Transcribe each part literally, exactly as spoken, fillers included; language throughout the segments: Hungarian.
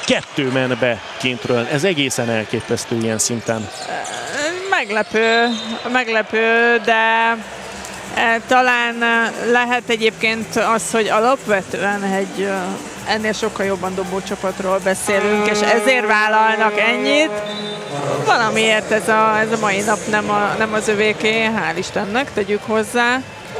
kettő ment be kintről. Ez egészen elképesztő ilyen szinten. Meglepő, meglepő, de talán lehet egyébként az, hogy alapvetően egy ennél sokkal jobban dobó csapatról beszélünk, és ezért vállalnak ennyit. Valamiért ez a, ez a mai nap nem, a, nem az övéké, hál' Istennek, tegyük hozzá.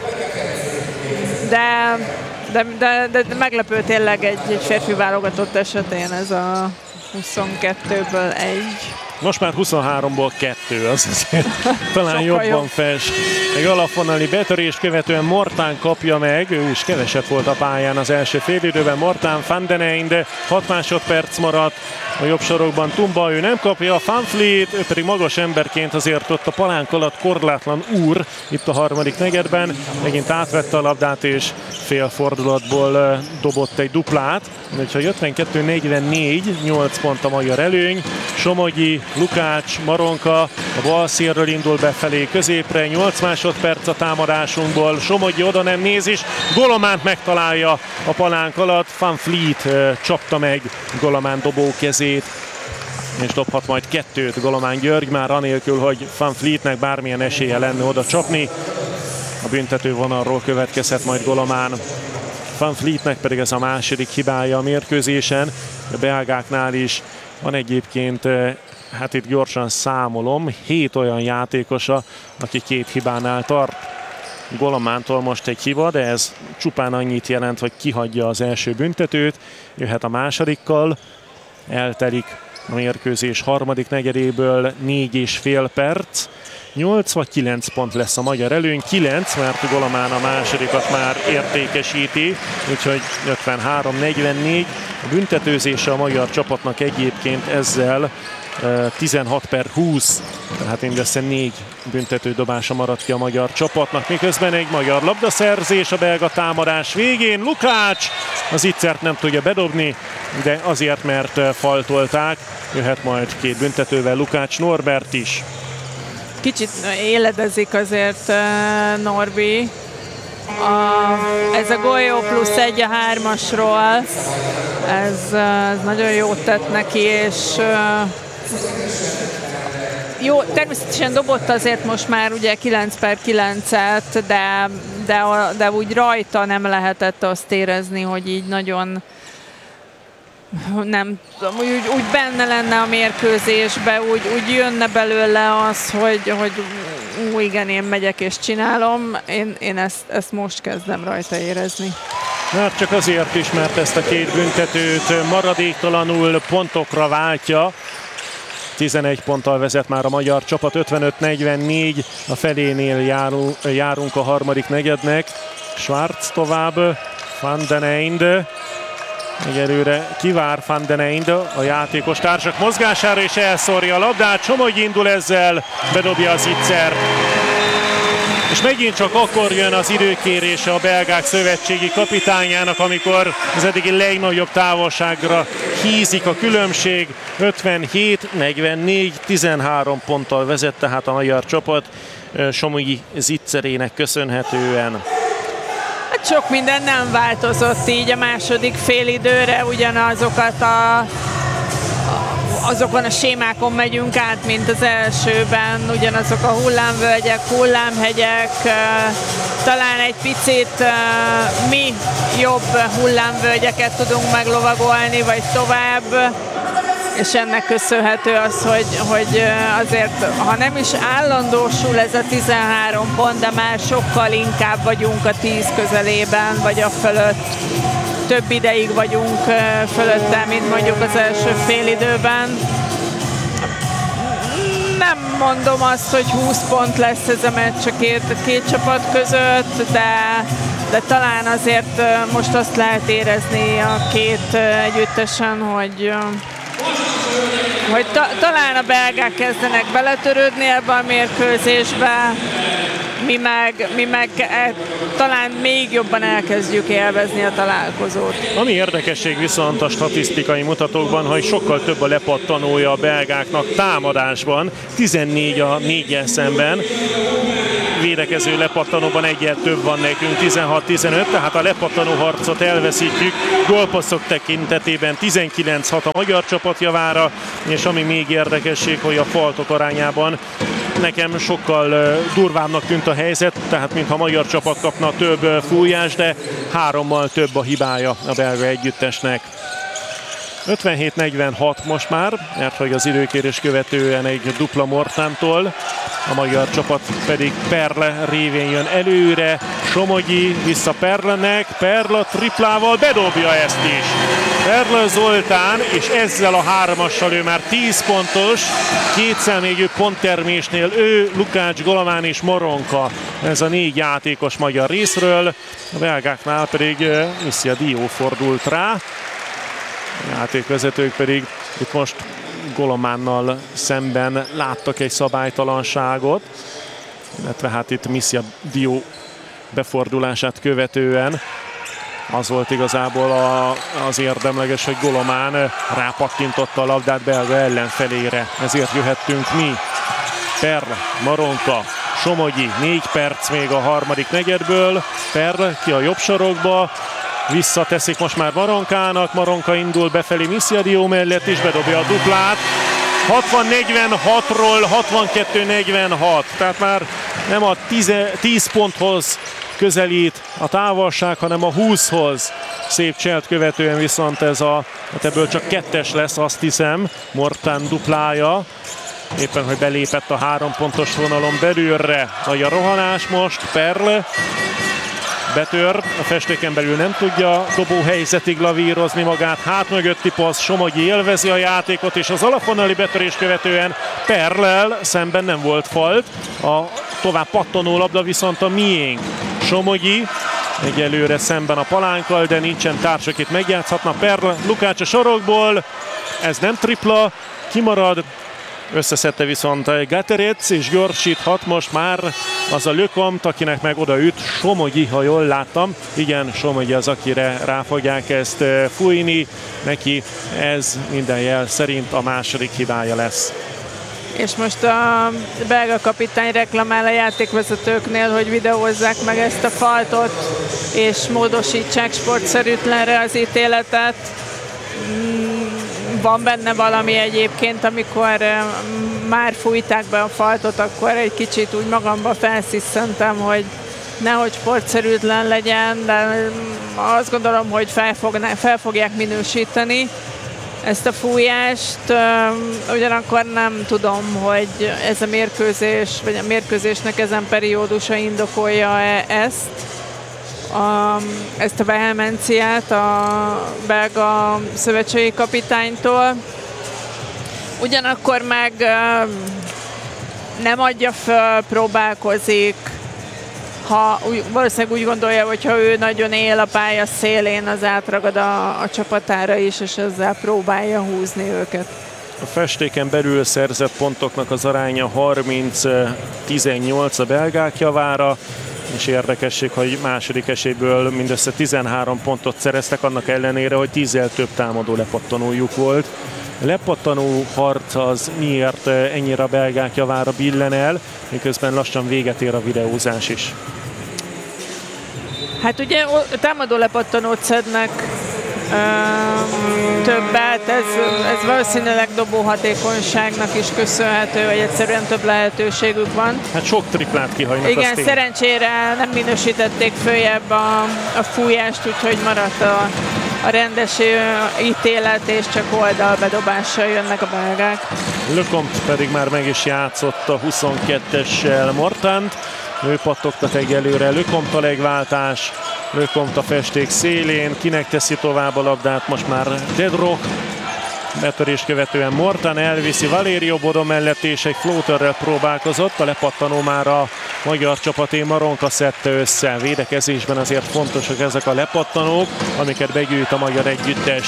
De, de, de, de meglepő tényleg egy, egy férfi válogatott esetén ez a huszonkettőből egy. Most már huszonháromból kettő, az azért talán jobban jobb. Fest. Egy alapvonali betörést követően Mortán kapja meg, ő is keveset volt a pályán az első félidőben. Mortán, Van den Eynde, hat másodperc maradt a jobb sorokban. Tumba, ő nem kapja, Van Vliet, ő pedig magas emberként azért ott a palánk alatt korlátlan úr itt a harmadik negyedben. Megint átvette a labdát és fél fordulatból dobott egy duplát. Úgyhogy ötvenkettő negyvennégy, nyolc pont a magyar előny. Somogyi, Lukács, Maronka a bal szélről indul befelé középre, nyolc másodperc a támadásunkból. Somogyi oda nem néz is, Golománt megtalálja a palánk alatt. Van Vliet uh, csapta meg Golomán dobó kezét, és dobhat majd kettőt Golomán György, már anélkül, hogy Van Vlietnek bármilyen esélye lenne oda csapni. A büntető vonalról következhet majd Golomán. Van Vlietnek pedig ez a második hibája a mérkőzésen. A belgáknál is van egyébként, hát itt gyorsan számolom, hét olyan játékosa, aki két hibánál tart. Golomántól most egy hiba, de ez csupán annyit jelent, hogy kihagyja az első büntetőt. Jöhet a másodikkal, eltelik a mérkőzés harmadik negyedéből négy és fél perc. nyolc vagy kilenc pont lesz a magyar előny, kilenc, mert Golomán a másodikat már értékesíti, úgyhogy ötvenhárom negyvennégy. A büntetőzése a magyar csapatnak egyébként ezzel tizenhat per húsz, tehát mindössze négy büntetődobása maradt ki a magyar csapatnak, miközben egy magyar labdaszerzés a belga támadás végén. Lukács az ittszert nem tudja bedobni, de azért, mert faltolták. Jöhet majd két büntetővel Lukács Norbert is. Kicsit éledezik azért uh, Norbi. A, ez a golyó plusz egy a hármasról, ez, ez nagyon jót tett neki, és uh, jó, természetesen dobott azért most már ugye kilenc per kilencet, de, de, de úgy rajta nem lehetett azt érezni, hogy így nagyon nem tudom, úgy, úgy benne lenne a mérkőzésbe, úgy, úgy jönne belőle az, hogy, hogy ú, igen, én megyek és csinálom. Én, én ezt, ezt most kezdem rajta érezni. Már csak azért is, mert ezt a két büntetőt maradéktalanul pontokra váltja. tizenegy ponttal vezet már a magyar csapat, ötvenöt negyvennégy, a felénél járunk, járunk a harmadik negyednek. Schwarz tovább, Van den Eynde. Egyelőre kivár Van den Eynde a játékos társak mozgására, és elszórja a labdát. Somogyi indul ezzel, bedobja az ittszert. És megint csak akkor jön az időkérése a belgák szövetségi kapitányának, amikor az eddigi legnagyobb távolságra hízik a különbség. ötvenhét negyvennégy, tizenhárom ponttal vezet tehát a magyar csapat Somogyi ittszerének köszönhetően. Sok minden nem változott így a második félidőre, ugyanazokat a, azokon a sémákon megyünk át, mint az elsőben, ugyanazok a hullámvölgyek, hullámhegyek, talán egy picit mi jobb hullámvölgyeket tudunk meglovagolni, vagy tovább, és ennek köszönhető az, hogy, hogy azért, ha nem is állandósul ez a tizenhárom pont, de már sokkal inkább vagyunk a tíz közelében, vagy a fölött. Több ideig vagyunk fölötte, mint mondjuk az első félidőben. Nem mondom azt, hogy húsz pont lesz ez a meccs a két, két csapat között, de, de talán azért most azt lehet érezni a két együttesen, hogy hogy ta, talán a belgák kezdenek beletörődni ebbe a mérkőzésbe, mi meg, mi meg e, talán még jobban elkezdjük élvezni a találkozót. Ami érdekesség viszont a statisztikai mutatókban, hogy sokkal több a lepattanója a belgáknak támadásban, tizennégy a néggyel szemben. védekező lepattanóban egyel több van nekünk, tizenhat tizenöt, tehát a lepattanó harcot elveszítjük gólpasszok tekintetében tizenkilenc hat a magyar csapat javára, és ami még érdekesség, hogy a faltok arányában nekem sokkal durvábbnak tűnt a helyzet, tehát mintha a magyar csapat kapna több fújást, de hárommal több a hibája a belga együttesnek. ötvenhét negyvenhat most már, mert hogy az időkérés követően egy dupla Mortántól, a magyar csapat pedig Perle révén jön előre, Somogyi vissza Perlenek, Perle triplával bedobja ezt is. Perle Zoltán, és ezzel a hármassal ő már tíz pontos, kétszer még ő ponttermésnél, ő, Lukács, Golován és Moronka. Ez a négy játékos magyar részről, a belgáknál pedig Missia Dio fordult rá. A játékvezetők pedig itt most Golománnal szemben láttak egy szabálytalanságot, illetve hát itt Missia Dio befordulását követően az volt igazából a, az érdemleges, hogy Golomán rápattintotta a labdát belga ellenfelére, ezért jöhettünk mi. Perle, Moronka, Somogyi, négy perc még a harmadik negyedből, Perle ki a jobb sarokba, visszateszik most már Moronkának, Moronka indul befelé Missia Dio mellett is, bedobja a duplát. hatvan negyvenhatról hatvankettő negyvenhat, tehát már nem a tíz ponthoz közelít a távolság, hanem a húszhoz. Szép cselt követően viszont ez a, hát ebből csak kettes lesz, azt hiszem, Mortán duplája. Éppen, hogy belépett a három pontos vonalon belülre. Nagy a rohanás most, Perle betör, a festéken belül nem tudja dobó helyzetig lavírozni magát, hát mögötti passz, Somogyi élvezi a játékot, és az alapvonali betörés követően Perlel szemben nem volt falt, a tovább pattanó labda viszont a miénk. Somogyi egyelőre szemben a palánkkal, de nincsen társ, akit megjátszhatna. Perle, Lukács a sorokból, ez nem tripla, kimarad. Összeszedte viszont Gaterec, és gyorsíthat most már az a Lecomte, akinek meg odaüt Somogyi, ha jól láttam. Igen, Somogyi az, akire rá fogják ezt fújni. Neki ez minden jel szerint a második hibája lesz. És most a belga kapitány reklamál a játékvezetőknél, hogy videózzák meg ezt a faltot, és módosítsák sportszerűtlenre az ítéletet. Van benne valami egyébként, amikor már fújták be a faltot, akkor egy kicsit úgy magamba felszisszentem, hogy nehogy sportszerűtlen legyen, de azt gondolom, hogy fel, fogná, fel fogják minősíteni ezt a fújást. Ugyanakkor nem tudom, hogy ez a mérkőzés, vagy a mérkőzésnek ezen periódusa indokolja ezt. A, ezt a vehemenciát a belga szövetségi kapitánytól. Ugyanakkor meg nem adja föl, próbálkozik. Ha valószínűleg úgy gondolja, hogy ha ő nagyon él a pálya szélén, az átragad a, a csapatára is, és ezzel próbálja húzni őket. A festéken belül szerzett pontoknak az aránya harminc tizennyolc a belgák javára, és érdekesség, hogy második esélyből mindössze tizenhárom pontot szereztek, annak ellenére, hogy tízzel több támadó lepattanójuk volt. A lepattanó harc az miért ennyire a belgák javára billen el, miközben lassan véget ér a videózás is. Hát ugye támadó lepattanót szednek többet, ez, ez valószínűleg dobóhatékonyságnak is köszönhető, hogy egyszerűen több lehetőségük van. Hát sok triplát kihagynak. Igen, szerencsére nem minősítették följebb a, a fújást, úgyhogy maradt a, a rendes ítélet, és csak oldalbedobással jönnek a belgák. Lecomte pedig már meg is játszott a huszonkettessel Mortánt. Ő pattogtat egyelőre, Lecomte a legváltás. Lecomte a festék szélén, kinek teszi tovább a labdát, most már Dedroch. Betörés követően Mortán elviszi Valério Bodo mellett, és egy floaterrel próbálkozott. A lepattanó már a magyar csapaté, Moronka szedte össze. Védekezésben azért fontosak ezek a lepattanók, amiket begyűjt a magyar együttes.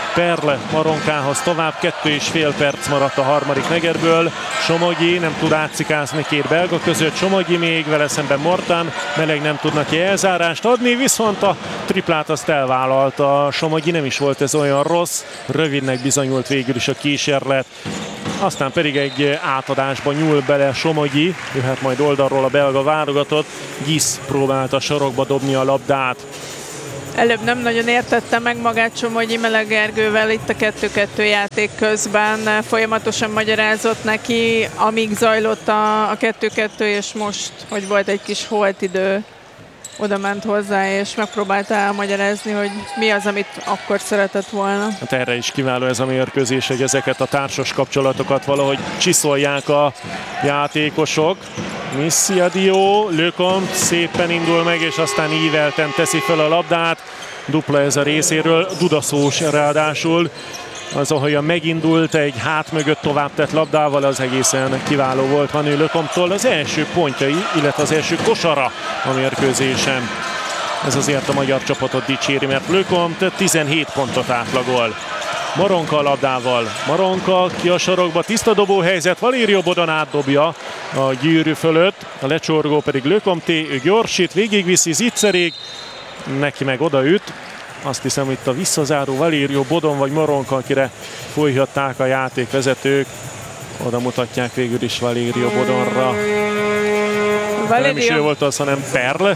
Perle Maronkához tovább, kettő és fél perc maradt a harmadik negyedből. Somogyi nem tud átszikázni két belga között, Somogyi még, vele szemben Mortán, Meleg nem tud neki elzárást adni, viszont a triplát azt elvállalta Somogyi, nem is volt ez olyan rossz, rövidnek bizonyult végül is a kísérlet. Aztán pedig egy átadásba nyúl bele Somogyi, jöhet majd oldalról a belga válogatott, Gisz próbálta a sarokba dobni a labdát. Előbb nem nagyon értette meg magát Somogyi Meleg Gergővel itt a kettő-kettő játék közben. Folyamatosan magyarázott neki, amíg zajlott a kettő-kettő, és most, hogy volt egy kis holtidő, oda ment hozzá, és megpróbálta elmagyarázni, hogy mi az, amit akkor szeretett volna. Hát erre is kiváló ez a mérkőzés, hogy ezeket a társas kapcsolatokat valahogy csiszolják a játékosok. Missiadio, Lecomte szépen indul meg, és aztán ívelten teszi fel a labdát. Dupla ez a részéről, Dudaszós ráadásul. Az, ahogyan megindult egy hát mögött tovább tett labdával, az egészen kiváló volt Manu Lecomte-tól. Az első pontjai, illetve az első kosara a mérkőzésen. Ez azért a magyar csapatot dicséri, mert Lecomte tizenhét pontot átlagol. Maronka a labdával. Maronka ki a sarokba, tiszta dobóhelyzet, Valério Bodon átdobja a gyűrű fölött, a lecsorgó pedig Lecomte, ő gyorsít, végigviszi Zicserig, neki meg odaüt. Azt hiszem, itt a visszazáró Valério Bodon vagy Maronka, akire folyhatták a játékvezetők. Oda mutatják végül is Valério Bodonra. Valério... Nem is ő volt az, hanem Perle.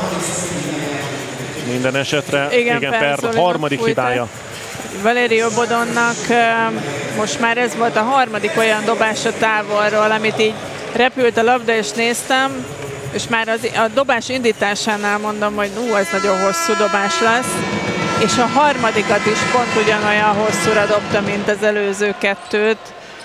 Minden esetre, igen, igen Perle harmadik hibája. Valério Bodonnak most már ez volt a harmadik olyan dobása távolról, amit így repült a labda, és néztem, és már az, a dobás indításánál mondom, hogy ú, ez nagyon hosszú dobás lesz, és a harmadikat is pont ugyanolyan hosszúra dobta, mint az előző kettőt.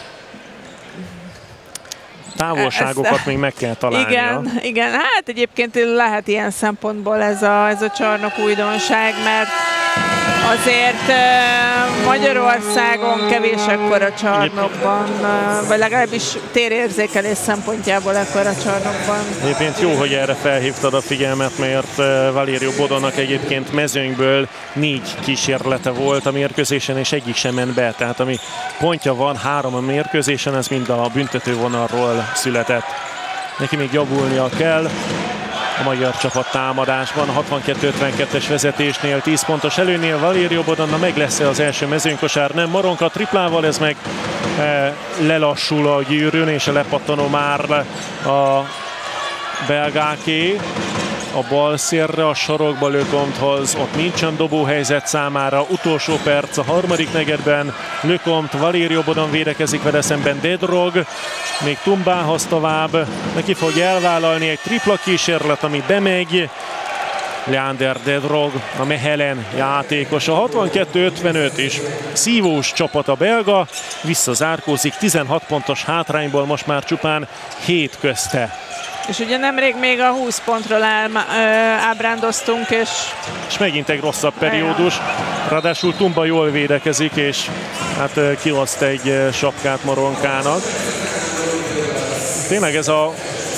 Távolságokat ezt, még meg kell találnia. Igen, igen, hát egyébként lehet ilyen szempontból ez a, ez a csarnok újdonság, mert azért Magyarországon kevés ekkora csarnokban, vagy legalábbis térérzékelés szempontjából ekkora csarnokban. Egyébként jó, hogy erre felhívtad a figyelmet, mert Valério Bodonnak egyébként mezőnyből négy kísérlete volt a mérkőzésen, és egyik sem ment be. Tehát ami pontja van, három a mérkőzésen, ez mind a büntetővonalról született. Neki még javulnia kell. A magyar csapat támadásban a hatvankettő ötvenkettes vezetésnél, tíz pontos előnél Valério Bodonna meg lesz-e az első mezőnykosár? Nem, Maronka triplával, ez meg e, lelassul a gyűrűn, és a lepattanó már a belgáké. A bal szélre, a sarokba Lecomte-hoz, ott nincsen dobóhelyzet számára, utolsó perc a harmadik negyedben, Lecomte, Valério Bodon védekezik vele szemben, Dedrog, még Tumbához tovább, neki fog elvállalni egy tripla kísérlet, ami bemegy, Leander Dedrog, a Mechelen játékos, a hatvankettő ötvenöt és szívós csapat a belga, visszazárkózik, tizenhat pontos hátrányból most már csupán hét közte. És ugye nemrég még a húsz pontról el, ö, ábrándoztunk, és... És megint egy rosszabb periódus. Ráadásul Tumba jól védekezik, és hát kioszt egy sapkát Maronkának. Tényleg ez a...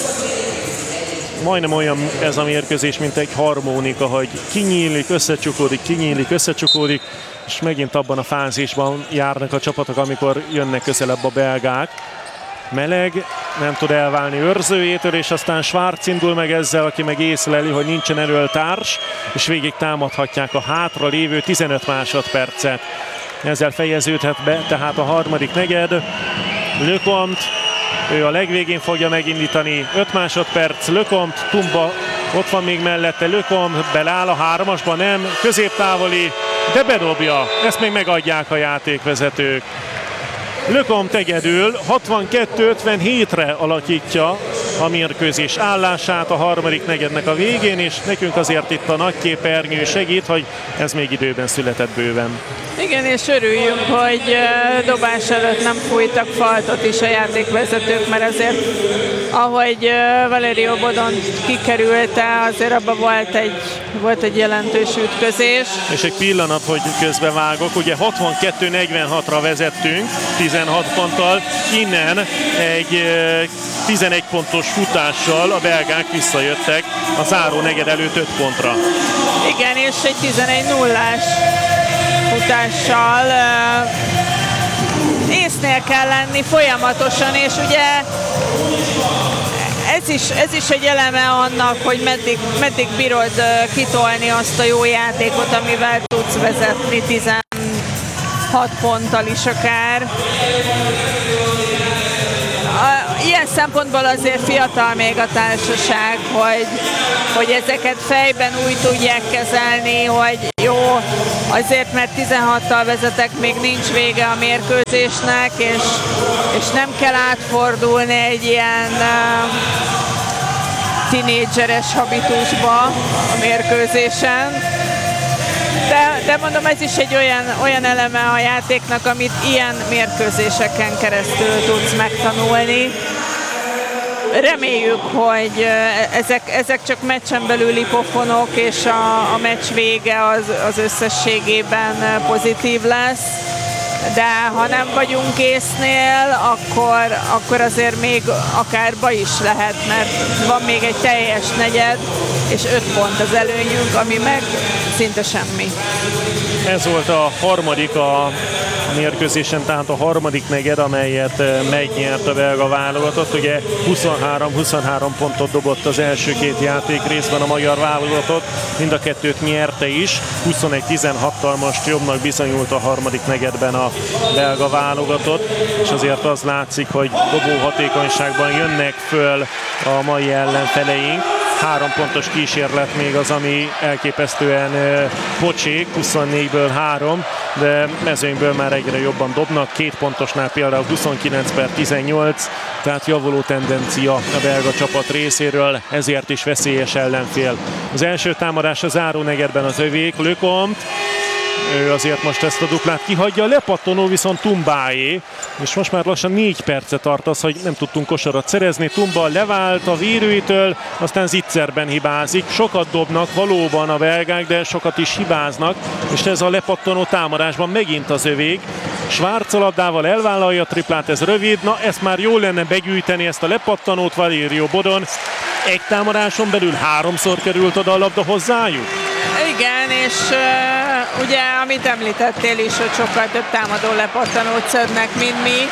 majdnem olyan ez a mérkőzés, mint egy harmonika, hogy kinyílik, összecsukódik, kinyílik, összecsukódik, és megint abban a fázisban járnak a csapatok, amikor jönnek közelebb a belgák. Meleg nem tud elválni őrzőjétől, és aztán Schwarz indul meg ezzel, aki meg észleli, hogy nincsen elől társ, és végig támadhatják a hátra lévő tizenöt másodpercet. Ezzel fejeződhet be tehát a harmadik negyed. Lecomte, ő a legvégén fogja megindítani, öt másodperc, Lecomte, Tumba ott van még mellette, Lecomte beláll a hármasba, nem, középtávoli, de bedobja, ezt még megadják a játékvezetők. Lecomte egyedül hatvankettő ötvenhétre alakítja a mérkőzés állását a harmadik negyednek a végén, és nekünk azért itt a nagyképernyő segít, hogy ez még időben született bőven. Igen, és örüljünk, hogy dobás előtt nem fújtak faltot is a játékvezetők, mert azért ahogy Valério Bodon kikerülte, azért abban volt egy, volt egy jelentős ütközés. És egy pillanat, hogy közbevágok, ugye hatvankettő negyvenhatra vezettünk, tizenhat ponttal, innen egy tizenegy pontos futással a belgák visszajöttek a záró negyed előtt öt pontra. Igen, és egy tizenegy nullás pályafutással. Észnél kell lenni folyamatosan, és ugye ez is, ez is egy eleme annak, hogy meddig, meddig bírod kitolni azt a jó játékot, amivel tudsz vezetni tizenhat ponttal is akár. Ilyen szempontból azért fiatal még a társaság, hogy, hogy ezeket fejben úgy tudják kezelni, hogy jó, azért mert tizenhattal vezetek, még nincs vége a mérkőzésnek, és, és nem kell átfordulni egy ilyen uh, tinédzseres habitusba a mérkőzésen. De, de mondom, ez is egy olyan, olyan eleme a játéknak, amit ilyen mérkőzéseken keresztül tudsz megtanulni. Reméljük, hogy ezek, ezek csak meccsen belüli pofonok, és a, a meccs vége az, az összességében pozitív lesz. De ha nem vagyunk észnél, akkor, akkor azért még akár baj is lehet, mert van még egy teljes negyed, és öt pont az előnyünk, ami meg szinte semmi. Ez volt a harmadik a mérkőzésen, tehát a harmadik negyed, amelyet megnyert a belga válogatott. Ugye huszonhárom huszonhárom pontot dobott az első két játék részben a magyar válogatott, mind a kettőt nyerte is. huszonegy tizenhattal most jobbnak bizonyult a harmadik negyedben a belga válogatott, és azért az látszik, hogy dobó hatékonyságban jönnek föl a mai ellenfeleink. Három pontos kísérlet még az, ami elképesztően pocsék, huszonnégyből három, de mezőnyből már egyre jobban dobnak, két pontosnál például huszonkilenc per tizennyolc, tehát javuló tendencia a belga csapat részéről, ezért is veszélyes ellenfél. Az első támadás a záró negyedben az övék, Lecomte, ő azért most ezt a duplát kihagyja, lepattanó viszont Tumbáé, és most már lassan négy percet tart az, hogy nem tudtunk kosarat szerezni. Tumba levált a vérőitől, aztán zicserben hibázik. Sokat dobnak valóban a belgák, de sokat is hibáznak, és ez a lepattanó támadásban megint az övék. Schwarz a labdával elvállalja a triplát, ez rövid, na ezt már jól lenne begyűjteni, ezt a lepattanót. Valerio Bodon egy támadáson belül háromszor került oda a labda hozzájuk. Igen, és uh, ugye, amit említettél is, hogy sokkal több támadó lepattanót szednek, mint mi.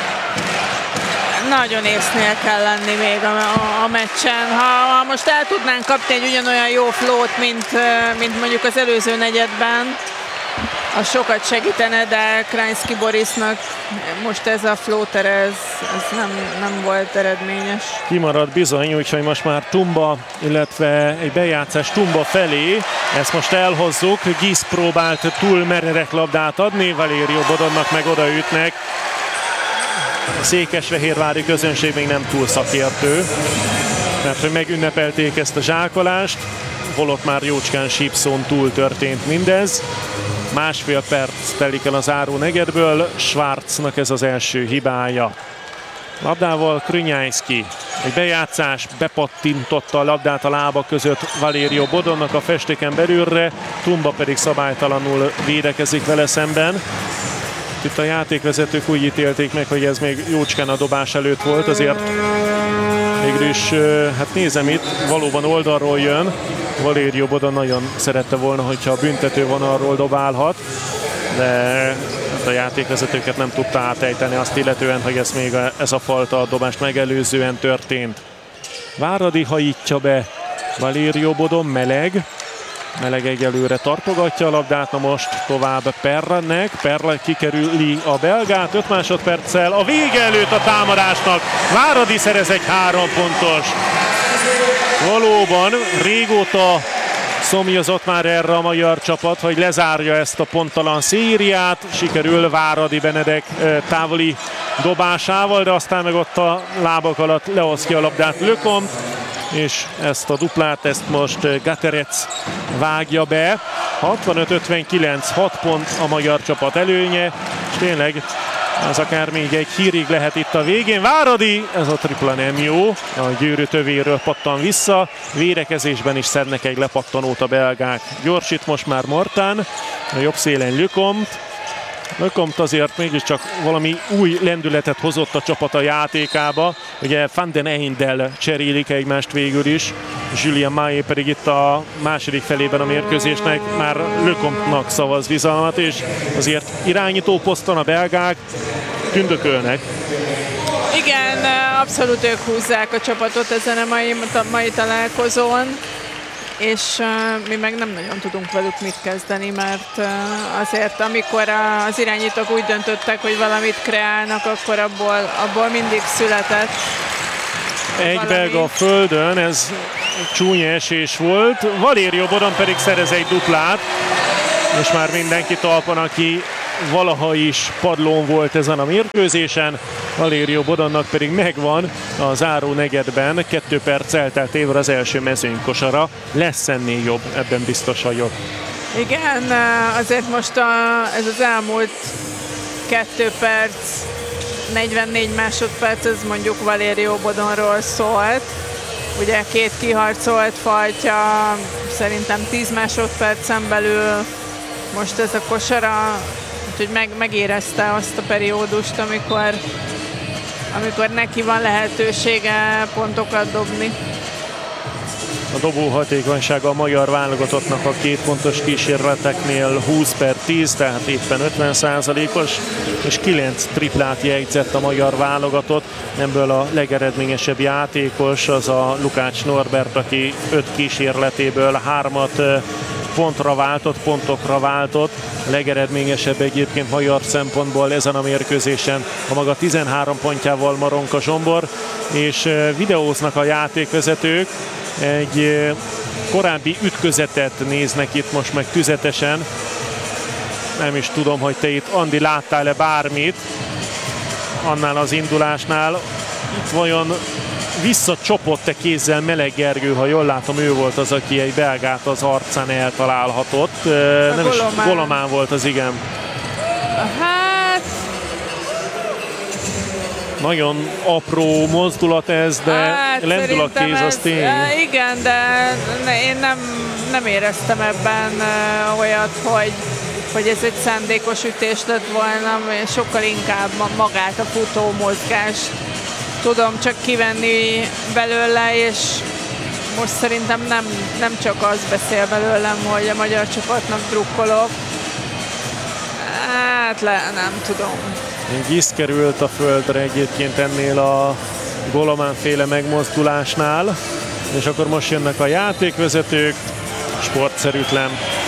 Nagyon észnél kell lenni még a, a, a meccsen. Ha, ha most el tudnánk kapni egy ugyanolyan jó flót, mint, uh, mint mondjuk az előző negyedben, az sokat segítene, de Krajinski Borisnak most ez a floater, ez, ez nem, nem volt eredményes. Kimarad bizony, úgyhogy most már Tumba, illetve egy bejátszás Tumba felé. Ezt most elhozzuk. Gisz próbált túl mererek labdát adni, Valerio Bodonnak meg odaütnek. A székesfehérvári közönség még nem túl szakértő, mert hogy megünnepelték ezt a zsákolást, holott már jócskán sípszón túl történt mindez. Másfél perc telik el az záró negyedből, Schwarznak ez az első hibája. Labdával Krünyájszki. Egy bejátszás, bepattintotta a labdát a lába között Valerio Bodonnak a festéken belülre, Tumba pedig szabálytalanul védekezik vele szemben. Itt a játékvezetők úgy ítélték meg, hogy ez még jócskán a dobás előtt volt, azért végül is, hát nézem itt, valóban oldalról jön. Valerio Bodon nagyon szerette volna, hogyha a büntető vonalról dobálhat, de hát a játékvezetőket nem tudta átejteni azt illetően, hogy ez még a, ez a falta a dobást megelőzően történt. Váradi hajítja be Valerio Bodon, meleg. Meleg egyelőre tartogatja a labdát, na most tovább Perranek. Perra kikerüli a belgát, öt másodperccel a vége előtt a támadásnak. Váradi szerez egy három pontos. Valóban régóta szomjazott már erre a magyar csapat, hogy lezárja ezt a ponttalan szériát. Sikerül Váradi Benedek távoli dobásával, de aztán meg ott a lábak alatt leosztja a labdát Lecomte, és ezt a duplát, ezt most Gaterec vágja be. hatvanöt ötvenkilenc, hat pont a magyar csapat előnye, és tényleg ez akár még egy hírig lehet itt a végén. Váradi, ez a tripla nem jó, a gyűrű tövéről pattan vissza, védekezésben is szednek egy lepattanót a belgák. Gyorsít most már Mortán, a jobb szélen Lecomte, Lecomte azért mégiscsak valami új lendületet hozott a csapat a játékába. Ugye Van den Eynddel cserélik egymást végül is. Julien Mahé pedig itt a második felében a mérkőzésnek már Lecomte-nak szavaz bizalmat, és azért irányító poszton a belgák tündökölnek. Igen, abszolút ők húzzák a csapatot ezen a mai, a mai találkozón, és uh, mi meg nem nagyon tudunk velük mit kezdeni, mert uh, azért amikor az irányítók úgy döntöttek, hogy valamit kreálnak, akkor abból, abból mindig született egy valami. belga a földön, ez csúnya esés volt, Valério Bodon pedig szerez egy duplát, és már mindenki talpon, aki valaha is padlón volt ezen a mérkőzésen. Valério Bodonnak pedig megvan a záró negyedben, kettő perc elteltével az első mezőnykosara. Lesz ennél jobb, ebben biztos vagyok. Igen, azért most a, ez az elmúlt kettő perc, negyvennégy másodperc, ez mondjuk Valério Bodonról szólt. Ugye két kiharcolt faltja, szerintem tíz másodpercen belül most ez a kosara, úgyhogy meg, megérezte azt a periódust, amikor, amikor neki van lehetősége pontokat dobni. A dobó hatékonysága a magyar válogatottnak a két pontos kísérleteknél húsz per tíz, tehát éppen ötven százalékos, és kilenc triplát jegyzett a magyar válogatott. Ebből a legeredményesebb játékos az a Lukács Norbert, aki öt kísérletéből hármat pontra váltott, pontokra váltott. A legeredményesebb egyébként magyar szempontból ezen a mérkőzésen a maga tizenhárom pontjával Maronka Zsombor, és videóznak a játékvezetők. Egy korábbi ütközetet néznek itt most meg tüzetesen. Nem is tudom, hogy te itt, Andi, láttál-e bármit annál az indulásnál. Itt vajon visszacsapott-e kézzel Meleg Gergő, ha jól látom, ő volt az, aki egy belgát az arcán eltalálhatott. A Nem Golomán. is Golomán volt az, igen. Hát... Nagyon apró mozdulat ez, de hát, lendül a kéz, az tény. Igen, de én nem, nem éreztem ebben olyat, hogy, hogy ez egy szándékos ütés lett volna, sokkal inkább magát a futó mozgást tudom csak kivenni belőle, és most szerintem nem, nem csak az beszél belőlem, hogy a magyar csapatnak drukkolok. Hát le, nem tudom. Gisz került a földre egyébként ennél a Golomán féle megmozdulásnál, és akkor most jönnek a játékvezetők, sportszerűtlen.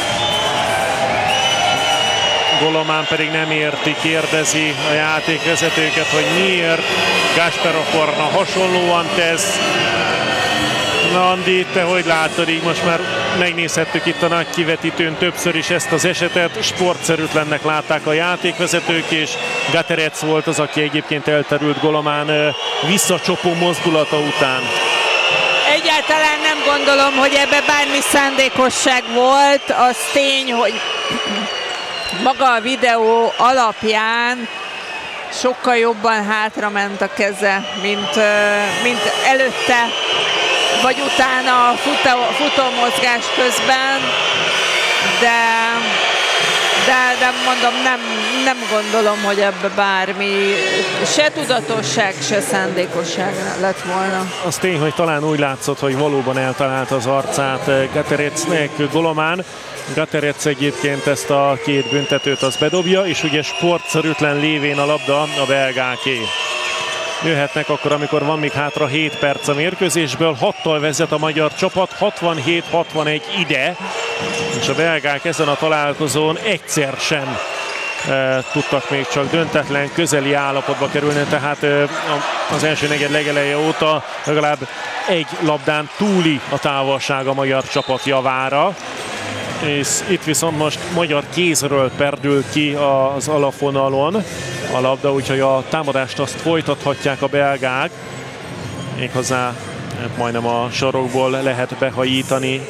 Golomán pedig nem érti, kérdezi a játékvezetőket, hogy miért. Gasparov Horna hasonlóan tesz. Na Andi, te hogy látod, így most már megnézhettük itt a nagy kivetítőn többször is ezt az esetet. Sportszerűtlennek látták a játékvezetők, és Gaterec volt az, aki egyébként elterült Golomán visszacsapó mozdulata után. Egyáltalán nem gondolom, hogy ebbe bármi szándékosság volt. Az tény, hogy maga a videó alapján sokkal jobban hátrament a keze, mint, mint előtte vagy utána a futó, futómozgás közben, de, de, de mondom, nem, nem gondolom, hogy ebbe bármi se tudatosság, se szándékosság lett volna. Az tény, hogy talán úgy látszott, hogy valóban eltalálta az arcát Gaterecnek Golomán. Gaterec egyébként ezt a két büntetőt az bedobja, és ugye sportszerűtlen lévén a labda a belgáké. Jöhetnek akkor, amikor van még hátra hét perc a mérkőzésből. hattal vezet a magyar csapat, hatvanhét hatvanegy ide, és a belgák ezen a találkozón egyszer sem e, tudtak még csak döntetlen, közeli állapotba kerülni, tehát e, az első negyed legeleje óta legalább egy labdán túli a távolság a magyar csapat javára. És itt viszont most magyar kézről perdül ki az alapvonalon a labda, úgyhogy a támadást azt folytathatják a belgák. Méghozzá hát majdnem a sarokból lehet behajítani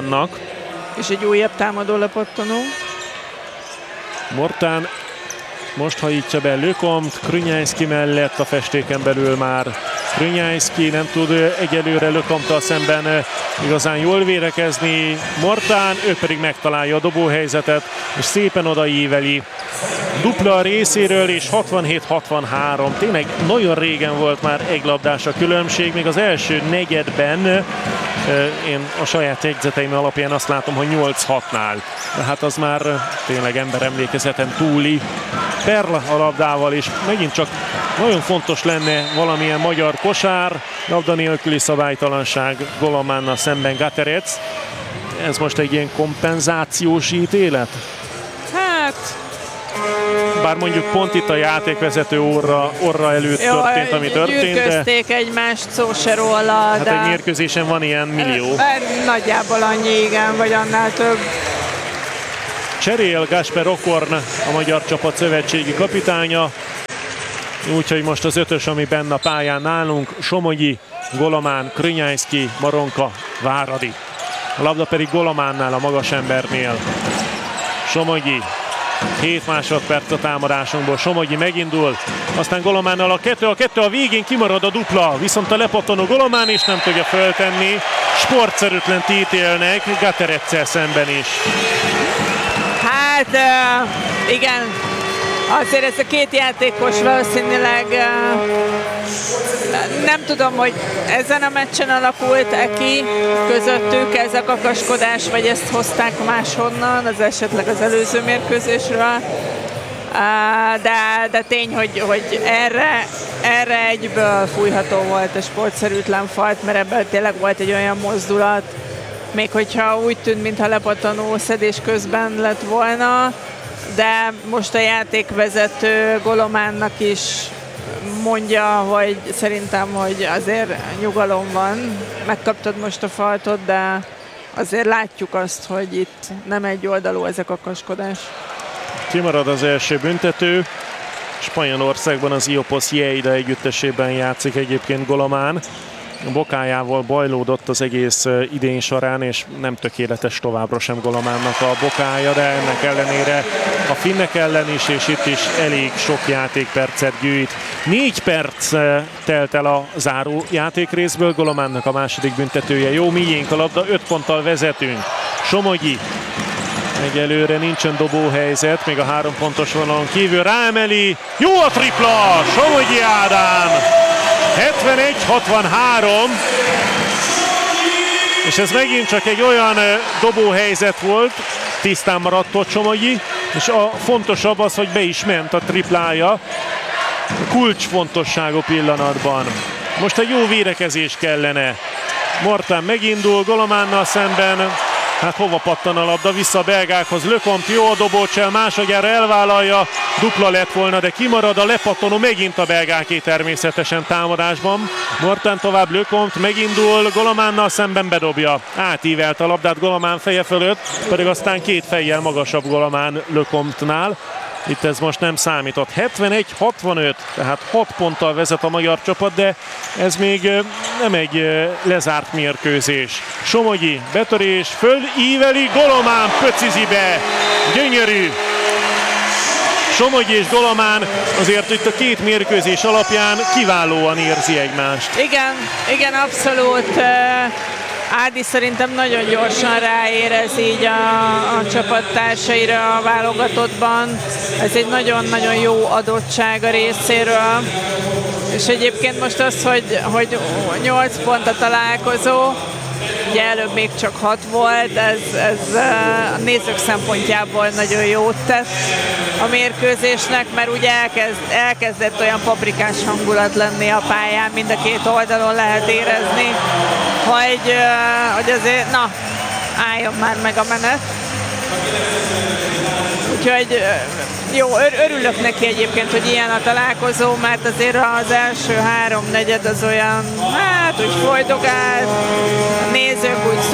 Mortánnak. És egy újabb támadó lepattanó. Mortán Most hajítja be Lecomte, Krünyájszki mellett a festéken belül már Krünyájszki nem tud egyelőre Lecomte-tal szemben igazán jól védekezni. Mortán, ő pedig megtalálja a dobóhelyzetet, és szépen odaíveli dupla részéről, és hatvanhét hatvanhárom. Tényleg nagyon régen volt már egy labdás a különbség, még az első negyedben én a saját jegyzeteim alapján azt látom, hogy nyolc hatnál. De hát az már tényleg emberemlékezeten túli. Perl a labdával is. Megint csak nagyon fontos lenne valamilyen magyar kosár. Labda nélküli szabálytalanság Golománnal szemben Gaterec. Ez most egy ilyen kompenzációs ítélet? Hát... Bár mondjuk pont itt a játékvezető orra, orra előtt Jó, történt, ami történt. Gyűrközték egymást, szó se róla, hát de... egy mérkőzésen van ilyen millió. Nagyjából annyi, igen, vagy annál több. Cserél Gáspár Okorn, a magyar csapat szövetségi kapitánya. Úgyhogy most az ötös, ami benne a pályán nálunk, Somogyi, Golomán, Krünyájszki, Maronka, Váradi. A labda pedig Golománnál, a magas embernél. Somogyi. hét másodperc a támadásunkból. Somogyi megindul, aztán Golománnal a kettő, a kettő a végén kimarad a dupla, viszont a lepattanó Golomán is nem tudja föltenni. Sportszerűtlent ítélnek Gatereccel szemben is. Hát uh, igen, azért ez a két játékos valószínűleg uh, nem tudom, hogy ezen a meccsen alakult-e ki közöttük ez a kakaskodás, vagy ezt hozták máshonnan, az esetleg az előző mérkőzésről. Uh, de, de tény, hogy, hogy erre, erre egyből fújható volt a sportszerűtlen falt, mert ebből tényleg volt egy olyan mozdulat, még hogyha úgy tűnt, mintha lepattanó szedés közben lett volna, de most a játékvezető Golománnak is mondja, hogy szerintem, hogy azért nyugalom van. Megkaptad most a faltot, de azért látjuk azt, hogy itt nem egy oldalú ez a kakaskodás. Kimarad az első büntető. Spanyolországban az Iopos Lleida együttesében játszik egyébként Golomán. A bokájával bajlódott az egész idén során, és nem tökéletes továbbra sem Golománnak a bokája, de ennek ellenére a finnek ellen is, és itt is elég sok játékpercet gyűjt. Négy perc telt el a záró játékrészből, Golománnak a második büntetője jó, miénk a labda, öt ponttal vezetünk. Somogyi. Egyelőre nincsen dobóhelyzet, még a három pontos vonalon kívül ráemeli. Jó a tripla! Somogyi Ádám! hetvenegy hatvanhárom, és ez megint csak egy olyan dobóhelyzet volt, tisztán maradt ott Somogyi, és a fontosabb az, hogy be is ment a triplája, kulcsfontosságú pillanatban. Most egy jó védekezés kellene. Mortán megindul Golománnal szemben, hát hova pattan a labda, vissza a belgákhoz, Lecomte jó a dobócsel, másodjára elvállalja, dupla lett volna, de kimarad a lepattanó, megint a belgáké természetesen támadásban. Mortán tovább, Lecomte megindul, Golománnal szemben bedobja. Átívelt a labdát Golomán feje fölött, pedig aztán két fejjel magasabb Golomán Lecomte-nál. Itt ez most nem számított. hetvenegy hatvanöt, tehát hat ponttal vezet a magyar csapat, de ez még nem egy lezárt mérkőzés. Somogyi, betörés, fölíveli, Golomán pöcizi be. Gyönyörű. Somogyi és Golomán azért itt a két mérkőzés alapján kiválóan érzi egymást. Igen, igen, abszolút. Ádi szerintem nagyon gyorsan ráérez így a, a csapattársaira a válogatottban. Ez egy nagyon-nagyon jó adottság a részéről. És egyébként most az, hogy, hogy nyolc pont a találkozó, ugye előbb még csak hat volt, ez, ez a nézők szempontjából nagyon jót tett a mérkőzésnek, mert ugye elkezd, elkezdett olyan paprikás hangulat lenni a pályán, mind a két oldalon lehet érezni, hogy, hogy azért, na, álljon már meg a menet. Úgyhogy jó, örülök neki egyébként, hogy ilyen a találkozó, mert azért az első három negyed az olyan, hát úgy folydogált, a nézők úgy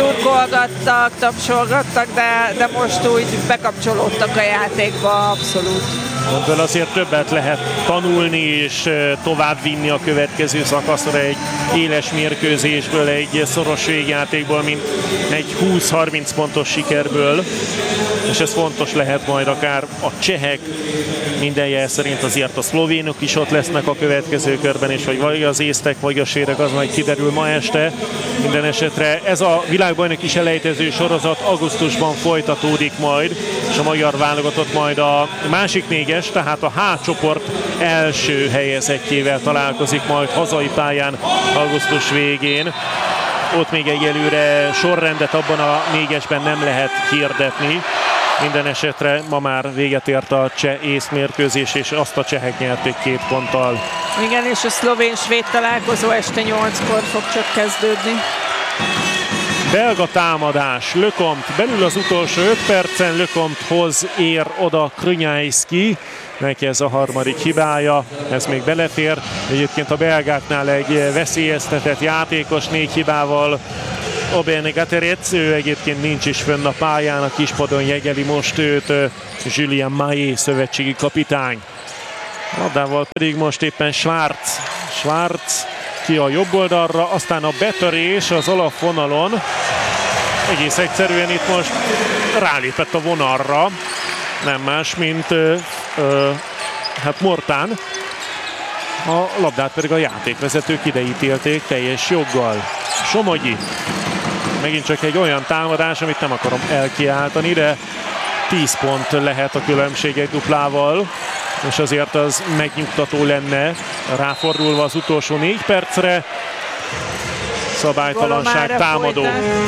szurkolgattak, tapsolgattak, de, de most úgy bekapcsolódtak a játékba abszolút. Ebből azért többet lehet tanulni és továbbvinni a következő szakaszra egy éles mérkőzésből, egy szoros végjátékból, mint egy húsz-harminc pontos sikerből. És ez fontos lehet majd akár a csehek, minden jel szerint azért a szlovénok is ott lesznek a következő körben, és hogy vagy az észtek, vagy a sérek, az majd kiderül ma este. Minden esetre ez a világbajnoki selejtező sorozat augusztusban folytatódik majd, és a magyar válogatott majd a másik négyes, tehát a H csoport első helyezettjével találkozik majd hazai pályán augusztus végén. Ott még egyelőre sorrendet abban a négyesben nem lehet hirdetni. Minden esetre ma már véget ért a cseh-ész mérkőzés, és azt a csehek nyerték két ponttal. Igen, és a szlovén-svéd találkozó este nyolckor fog csak kezdődni. Belga támadás, Lecomte belül az utolsó öt percen, Lecomtehoz ér oda Krnyajszky. Neki ez a harmadik hibája, ez még belefér. Egyébként a belgáknál egy veszélyeztetett játékos négy hibával, Oben Gaterec, ő egyébként nincs is fönn a pályán, a kispadon jegyeli most őt Julien Maé szövetségi kapitány. Labdával pedig most éppen Schwarz. Schwarz ki a jobb oldalra, aztán a betörés az alapvonalon. Egész egyszerűen itt most rálépett a vonalra, nem más, mint ö, ö, hát Mortán. A labdát pedig a játékvezetők ideítélték teljes joggal. Somogyi. Megint csak egy olyan támadás, amit nem akarom elkiáltani, de tíz pont lehet a különbség egy duplával, és azért az megnyugtató lenne, ráfordulva az utolsó négy percre. Szabálytalanság, támadó.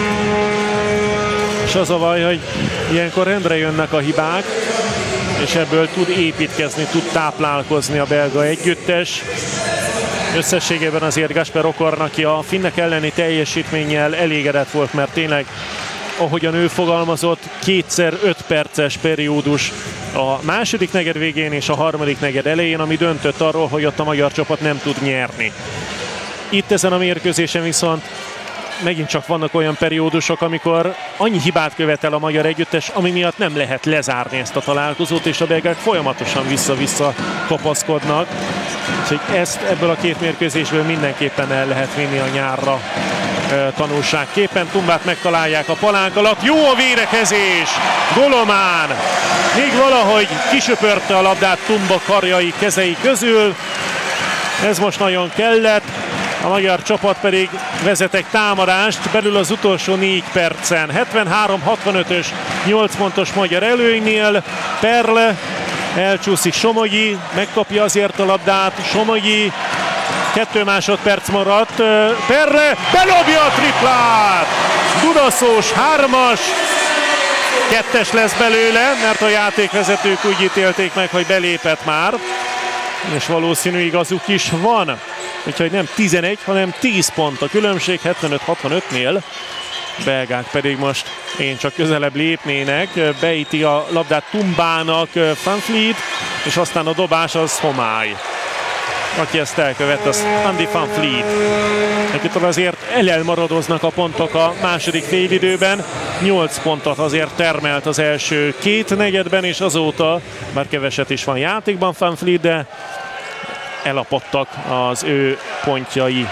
És az a baj, hogy ilyenkor rendre jönnek a hibák, és ebből tud építkezni, tud táplálkozni a belga együttes. Összességében azért Gasper Okorn, aki a finnek elleni teljesítménnyel elégedett volt, mert tényleg, ahogyan ő fogalmazott, kétszer öt perces periódus a második negyed végén és a harmadik negyed elején, ami döntött arról, hogy ott a magyar csapat nem tud nyerni. Itt ezen a mérkőzésen viszont megint csak vannak olyan periódusok, amikor annyi hibát követel a magyar együttes, ami miatt nem lehet lezárni ezt a találkozót, és a belgák folyamatosan vissza-vissza kapaszkodnak. Úgyhogy ezt ebből a két mérkőzésből mindenképpen el lehet vinni a nyárra e, tanulságképpen. Tumbát megtalálják a palánk alatt. Jó a védekezés! Golomán! Még valahogy kisöpörte a labdát Tumba karjai, kezei közül. Ez most nagyon kellett. A magyar csapat pedig vezet egy támadást belül az utolsó négy percen. hetvenhárom hatvanötös nyolc pontos magyar előnynél. Perle, elcsúszik Somogyi, megkapja azért a labdát. Somogyi, kettő másodperc maradt. Perle, belobja a triplát! Dudaszós, hármas, kettes lesz belőle, mert a játékvezetők úgy ítélték meg, hogy belépett már. És valószínű igazuk is van. Úgyhogy nem tizenegy, hanem tíz pont a különbség hetvenöt hatvanötnél. Belgák pedig most én csak közelebb lépnének. Beíti a labdát Tumbának Van Vliet, és aztán a dobás az Homály. Aki ezt elkövet, az Andy Van Vliet. Nekitől azért elelmaradoznak a pontok a második félidőben. nyolc pontot azért termelt az első két negyedben, és azóta, már keveset is van játékban Van Vliet, de elapadtak az ő pontjai.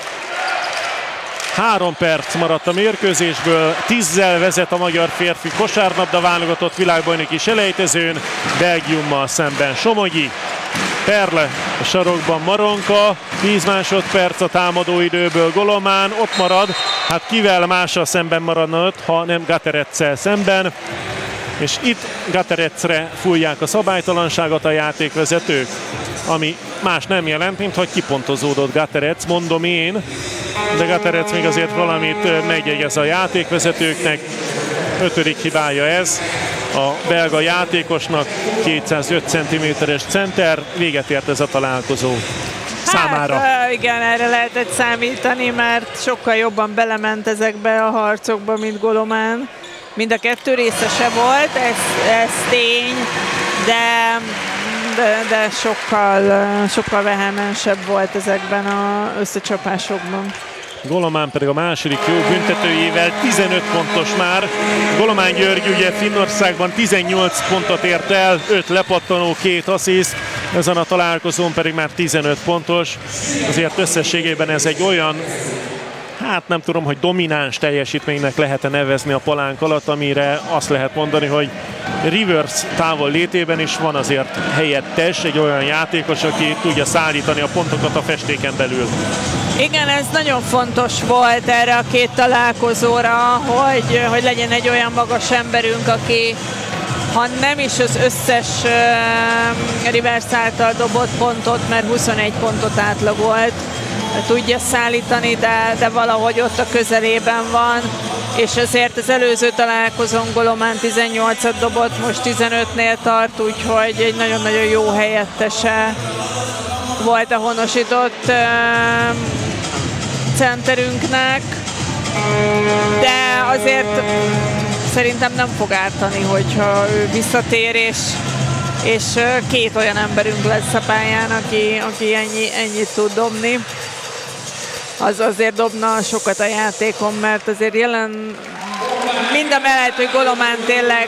Három perc maradt a mérkőzésből, tízzel vezet a magyar férfi kosárlabda válogatott világbajnoki selejtezőn, Belgiummal szemben Somogyi. Perle a sarokban Maronka, tíz másodperc a támadóidőből Golomán, ott marad, hát kivel mással szemben maradna ott, ha nem Gatereccel szemben. És itt Gaterecre fújják a szabálytalanságot a játékvezetők, ami más nem jelent, mint hogy kipontozódott Gaterec, mondom én, de Gaterec még azért valamit megjegyez a játékvezetőknek. Ötödik hibája ez a belga játékosnak, kétszázöt centiméteres center, véget ért ez a találkozó számára. Hát, igen, erre lehetett számítani, mert sokkal jobban belement ezekbe a harcokba, mint Golomán. Mind a kettő részese volt, ez, ez tény, de, de, de sokkal, sokkal vehemensebb volt ezekben az összecsapásokban. Golomán pedig a második jó büntetőjével tizenöt pontos már. Golomán György ugye Finnországban tizennyolc pontot ért el, öt lepattanó, két assziszt, ezen a találkozón pedig már tizenöt pontos. Azért összességében ez egy olyan, hát nem tudom, hogy domináns teljesítménynek lehet-e nevezni a palánk alatt, amire azt lehet mondani, hogy Rivers távol létében is van azért helyettes, egy olyan játékos, aki tudja szállítani a pontokat a festéken belül. Igen, ez nagyon fontos volt erre a két találkozóra, hogy, hogy legyen egy olyan magas emberünk, aki ha nem is az összes uh, Rivers által dobott pontot, mert huszonegy pontot átlagolt, tudja szállítani, de, de valahogy ott a közelében van, és azért az előző találkozón Golomán tizennyolcat dobott, most tizenötnél tart, úgyhogy egy nagyon-nagyon jó helyettese volt a honosított uh, centerünknek, de azért szerintem nem fog ártani, hogyha ő visszatér, és, és két olyan emberünk lesz a pályán, aki, aki ennyi, ennyit tud dobni. Az azért dobna sokat a játékon, mert azért jelen mindamellett, hogy Golomán tényleg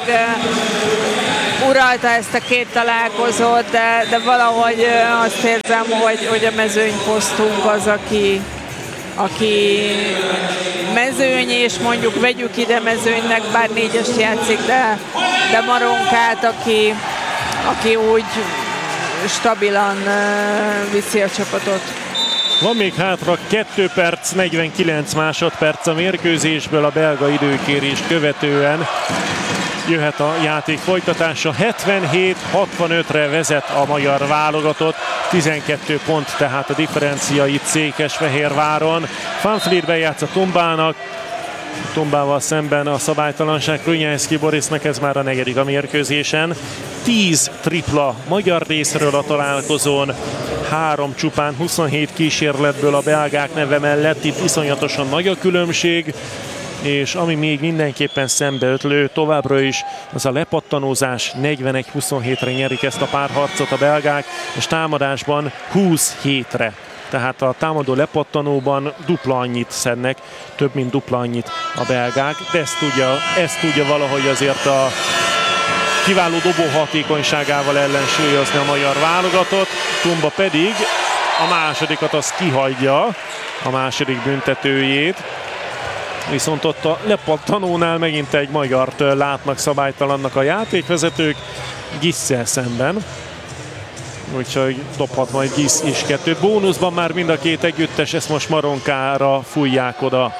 uh, uralta ezt a két találkozót, de, de valahogy uh, azt érzem, hogy, hogy a mezőnyposztunk az, aki, aki mezőny, és mondjuk vegyük ide mezőnynek, bár négyes játszik, de, de Maronkát, aki, aki úgy stabilan uh, viszi a csapatot. Van még hátra kettő perc, negyvenkilenc másodperc a mérkőzésből, a belga időkérést követően jöhet a játék folytatása. hetvenhét hatvanötre vezet a magyar válogatott, tizenkét pont tehát a differencia itt Székesfehérváron. Van Vlietben játsz a Tombának, Tombával szemben a szabálytalanság. Krujnyánszky Borisnak ez már a negyedik a mérkőzésen. tíz tripla magyar részről a találkozón, három csupán, huszonhét kísérletből a belgák neve mellett. Itt iszonyatosan nagy a különbség, és ami még mindenképpen szembeötlő továbbra is, az a lepattanózás. negyvenegy huszonhétre nyerik ezt a párharcot a belgák, és támadásban huszonhétre. Tehát a támadó lepattanóban dupla annyit szednek, több mint dupla annyit a belgák, de ezt tudja, ezt tudja valahogy azért a kiváló dobó hatékonyságával ellensúlyozni a magyar válogatott. Tomba pedig a másodikat az kihagyja, a második büntetőjét. Viszont ott a lepattanónál megint egy magyart látnak szabálytalannak a játékvezetők, Gisszel szemben. Úgyhogy dobhat majd Gisz is kettőt. Bónuszban már mind a két együttes, ezt most Maronkára fújják oda.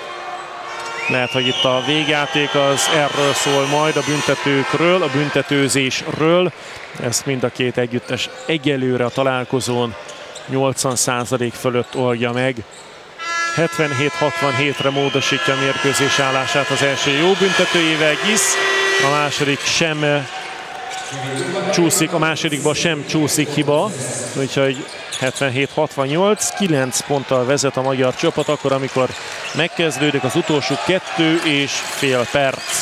Lehet, hogy itt a végjáték az erről szól majd, a büntetőkről, a büntetőzésről. Ezt mind a két együttes egyelőre a találkozón nyolcvan százalék fölött oldja meg. hetvenhét hatvanhétre módosítja a mérkőzés állását az első jó büntetőjével Gisz. A második sem csúszik, a másodikban sem csúszik hiba, úgyhogy hetvenhét hatvannyolc, kilenc ponttal vezet a magyar csapat, akkor amikor megkezdődik az utolsó kettő és fél perc.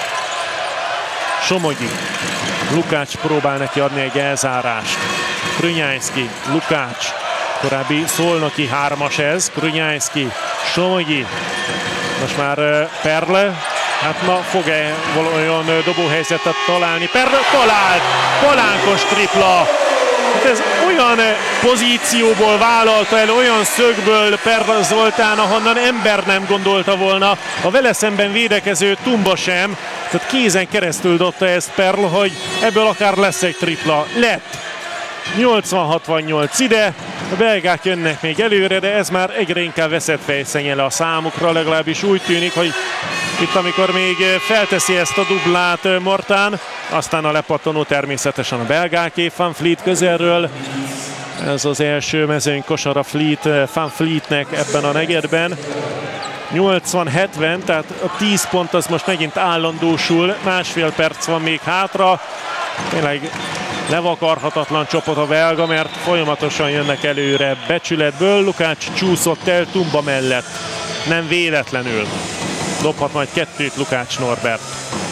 Somogyi, Lukács próbál neki adni egy elzárást. Krujnyánszky, Lukács, korábbi szolnoki hármas ez, Krujnyánszky, Somogyi, most már Perle. Hát ma fog-e olyan dobóhelyzetet találni? Perle talált! Palánkos tripla! Hát ez olyan pozícióból vállalta el, olyan szögből Perle Zoltán, ahonnan ember nem gondolta volna. A vele szemben védekező Tumba sem. Tehát kézen keresztül dobta ezt Perle, hogy ebből akár lesz egy tripla. Lett! nyolcvan hatvannyolc ide, a belgák jönnek még előre, de ez már egyre inkább veszett fejszennyele a számukra, legalábbis úgy tűnik, hogy itt amikor még felteszi ezt a dublát Mortán, aztán a lepattanó természetesen a belgáké, Van Vliet közelről. Ez az első mezőny kosara Vliet, Van Vlietnek ebben a negyedben. nyolcvan hetven, tehát a tíz pont az most megint állandósul, másfél perc van még hátra. Tényleg levakarhatatlan csapat a belga, mert folyamatosan jönnek előre becsületből. Lukács csúszott el Tumba mellett, nem véletlenül. Dobhat majd kettőt Lukács Norbert.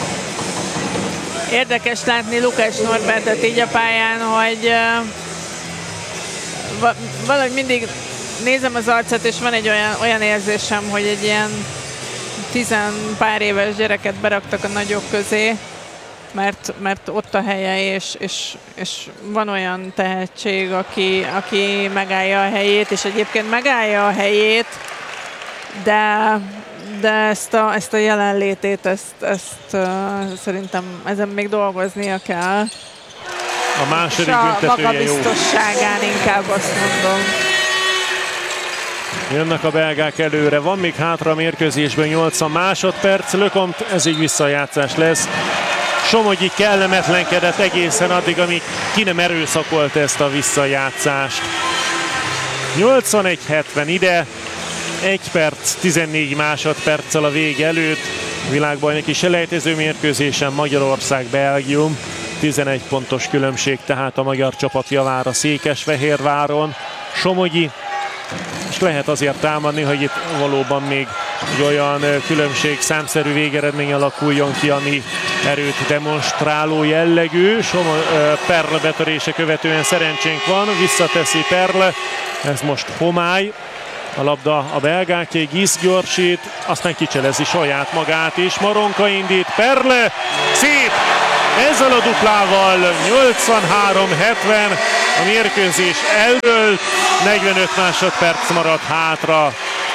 Érdekes látni Lukács Norbertet így a pályán, hogy uh, valahogy mindig nézem az arcát, és van egy olyan, olyan érzésem, hogy egy ilyen tizen pár éves gyereket beraktak a nagyok közé, mert, mert ott a helye, és, és, és van olyan tehetség, aki, aki megállja a helyét, és egyébként megállja a helyét, de, de ezt, a, ezt a jelenlétét, ezt, ezt uh, szerintem ezen még dolgoznia kell. A második a büntetője jó. Magabiztosságán inkább azt mondom. Jönnek a belgák előre, van még hátra a mérkőzésben nyolcvan másodperc, Lecomte, ez így visszajátszás lesz. Somogyi kellemetlenkedett egészen addig, amíg ki nem erőszakolt ezt a visszajátszást. nyolcvanegy hetven ide, egy perc, tizennégy másodperccel a vég előtt. Világbajnoki selejtező mérkőzésen Magyarország-Belgium. tizenegy pontos különbség tehát a magyar csapat javára Székesfehérváron. Somogyi, és lehet azért támadni, hogy itt valóban még egy olyan különbség, számszerű végeredmény alakuljon ki, ami erőt demonstráló jellegű. Somo, Perle betörése követően szerencsénk van, visszateszi Perle, ez most homály. A labda a belgáké, Gisz gyorsít, aztán kicselezi saját magát is. Maronka indít, Perle, szép! Ezzel a duplával nyolcvanhárom hetven a mérkőzés eldőlt, negyvenöt másodperc maradt hátra.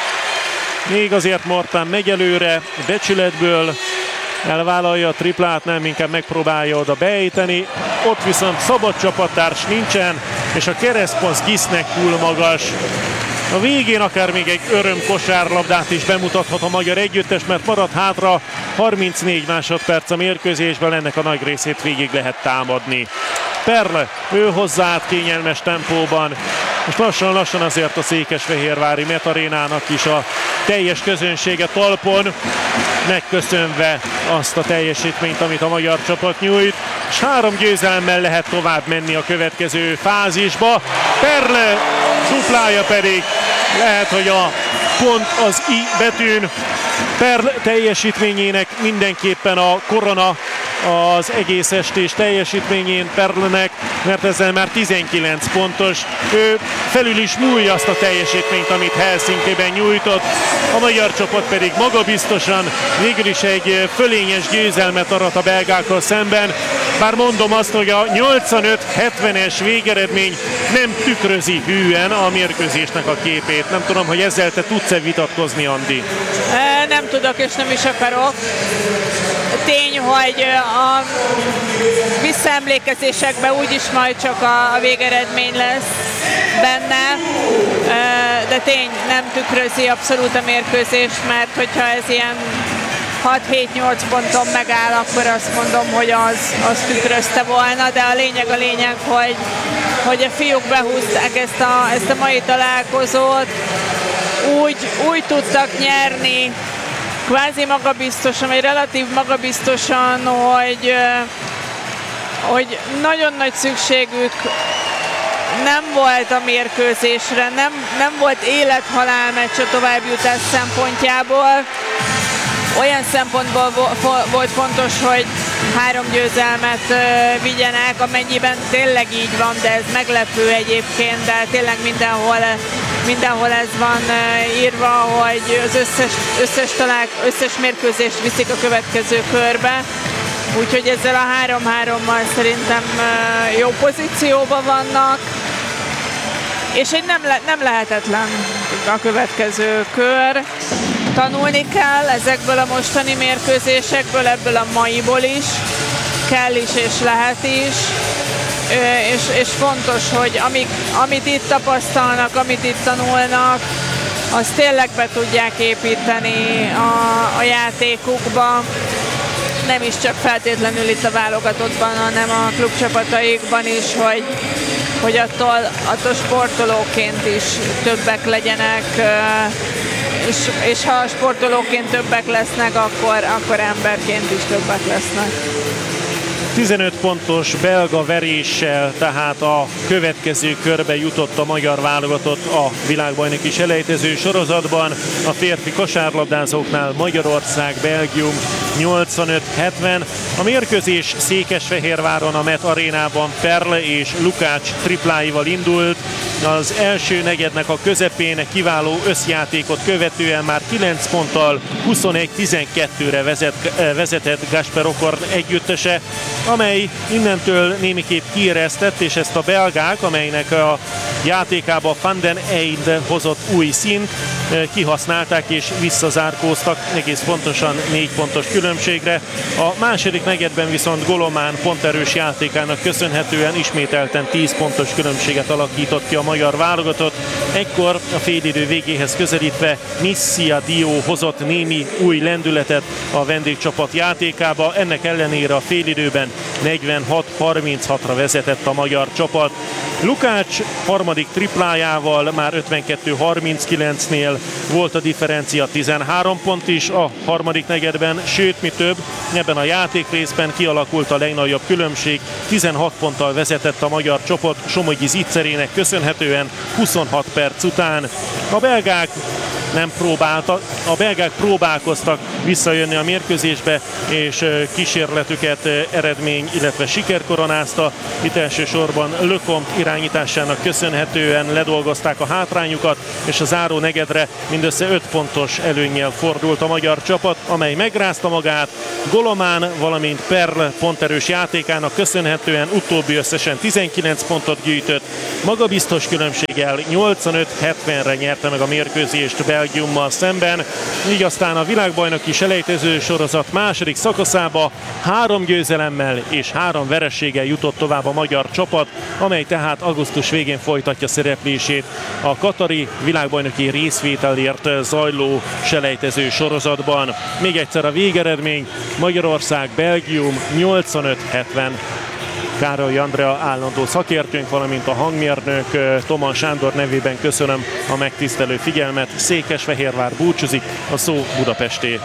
Még azért Mortán megy előre, becsületből elvállalja a triplát, nem, inkább megpróbálja oda beejteni. Ott viszont szabad csapattárs nincsen, és a keresztpassz Gisznek túl magas. A végén akár még egy öröm kosárlabdát is bemutathat a magyar együttes, mert marad hátra harmincnégy másodperc a mérkőzésben, ennek a nagy részét végig lehet támadni. Perle, ő hozzáállt kényelmes tempóban, és lassan-lassan azért a székesfehérvári Met Arénának is a teljes közönsége talpon, megköszönve azt a teljesítményt, amit a magyar csapat nyújt, és három győzelemmel lehet tovább menni a következő fázisba. Perle duplája pedig lehet, hogy a pont az I betűn. Perle teljesítményének mindenképpen a korona az egész estés teljesítményén Perlenek, mert ezzel már tizenkilenc pontos. Ő felül is múlja azt a teljesítményt, amit Helsinkiben nyújtott. A magyar csapat pedig magabiztosan végül is egy fölényes győzelmet arat a belgákkal szemben. Bár mondom azt, hogy a nyolcvanöt hetvenes végeredmény nem tükrözi hűen a mérkőzésnek a képét. Nem tudom, hogy ezzel te tudsz-e vitatkozni, Andi? Nem tudok és nem is akarok. Tény, hogy a visszaemlékezésekben úgyis majd csak a végeredmény lesz benne, de tény, nem tükrözi abszolút a mérkőzést, mert hogyha ez ilyen hat-hét-nyolc ponton megáll, akkor azt mondom, hogy az, az tükrözte volna, de a lényeg a lényeg, hogy, hogy a fiúk behúzták ezt a, ezt a mai találkozót, úgy, úgy tudtak nyerni, kvázi magabiztosan, vagy relatív magabiztosan, hogy, hogy nagyon nagy szükségük nem volt a mérkőzésre, nem, nem volt élet-halál meccs a továbbjutás szempontjából. Olyan szempontból volt fontos, hogy három győzelmet vigyenek, amennyiben tényleg így van, de ez meglepő egyébként, de tényleg mindenhol, mindenhol ez van írva, hogy az összes, összes, talál, összes mérkőzést viszik a következő körbe. Úgyhogy ezzel a három-hárommal szerintem jó pozícióban vannak. És egy nem, le, nem lehetetlen a következő kör. Tanulni kell ezekből a mostani mérkőzésekből, ebből a maiból is. Kell is és lehet is. És, és fontos, hogy amik, amit itt tapasztalnak, amit itt tanulnak, azt tényleg be tudják építeni a, a játékukba. Nem is csak feltétlenül itt a válogatottban, hanem a klubcsapataikban is, hogy, hogy attól, attól sportolóként is többek legyenek, és, és ha sportolóként többek lesznek, akkor, akkor emberként is többek lesznek. tizenöt pontos belga veréssel, tehát a következő körbe jutott a magyar válogatott a világbajnoki selejtező sorozatban. A férfi kosárlabdázóknál Magyarország, Belgium nyolcvanöt hetven. A mérkőzés Székesfehérváron a Met Arénában Perle és Lukács tripláival indult, Az első negyednek a közepén kiváló összjátékot követően már kilenc ponttal huszonegy tizenkettőre vezet, vezetett Gasper Okorn együttese, amely innentől némiképp kiéreztett, és ezt a belgák, amelynek a játékába Van den Eynde hozott új színt, kihasználták és visszazárkóztak egész pontosan négy pontos különbségre. A második negyedben viszont Golomán ponterős játékának köszönhetően ismételten tíz pontos különbséget alakított ki a magyar válogatott. Ekkor a félidő végéhez közelítve Missia Dio hozott némi új lendületet a vendégcsapat játékába. Ennek ellenére a félidőben negyvenhat harminchatra vezetett a magyar csapat. Lukács harmadik triplájával már ötvenkettő harminckilencnél volt a differencia tizenhárom pont is a harmadik negyedben, sőt mi több, ebben a játékrészben kialakult a legnagyobb különbség, tizenhat ponttal vezetett a magyar csapat Somogyi Zicserének köszönhetően huszonhat perc után. A belgák nem próbáltak, a belgák próbálkoztak visszajönni a mérkőzésbe, és kísérletüket eredmény, illetve siker koronázta. Itt elsősorban Lecomte irányításának köszönhetően ledolgozták a hátrányukat, és a záró negyedre mindössze öt pontos előnnyel fordult a magyar csapat, amely megrázta magát. Golomán, valamint Perl ponterős játékának köszönhetően utóbbi összesen tizenkilenc pontot gyűjtött. Magabiztos különbséggel nyolcvanöt hetvenre nyerte meg a mérkőzést Belgiummal szemben, így aztán a világbajnoki selejtező sorozat második szakaszába három győzelemmel és három vereséggel jutott tovább a magyar csapat, amely tehát augusztus végén folytatja szereplését a katari világbajnoki részvételért zajló selejtező sorozatban. Még egyszer a végeredmény: Magyarország, Belgium nyolcvanöt hetven. Károly Andrea állandó szakértőnk, valamint a hangmérnök Toman Sándor nevében köszönöm a megtisztelő figyelmet. Székesfehérvár búcsúzik, a szó Budapesté.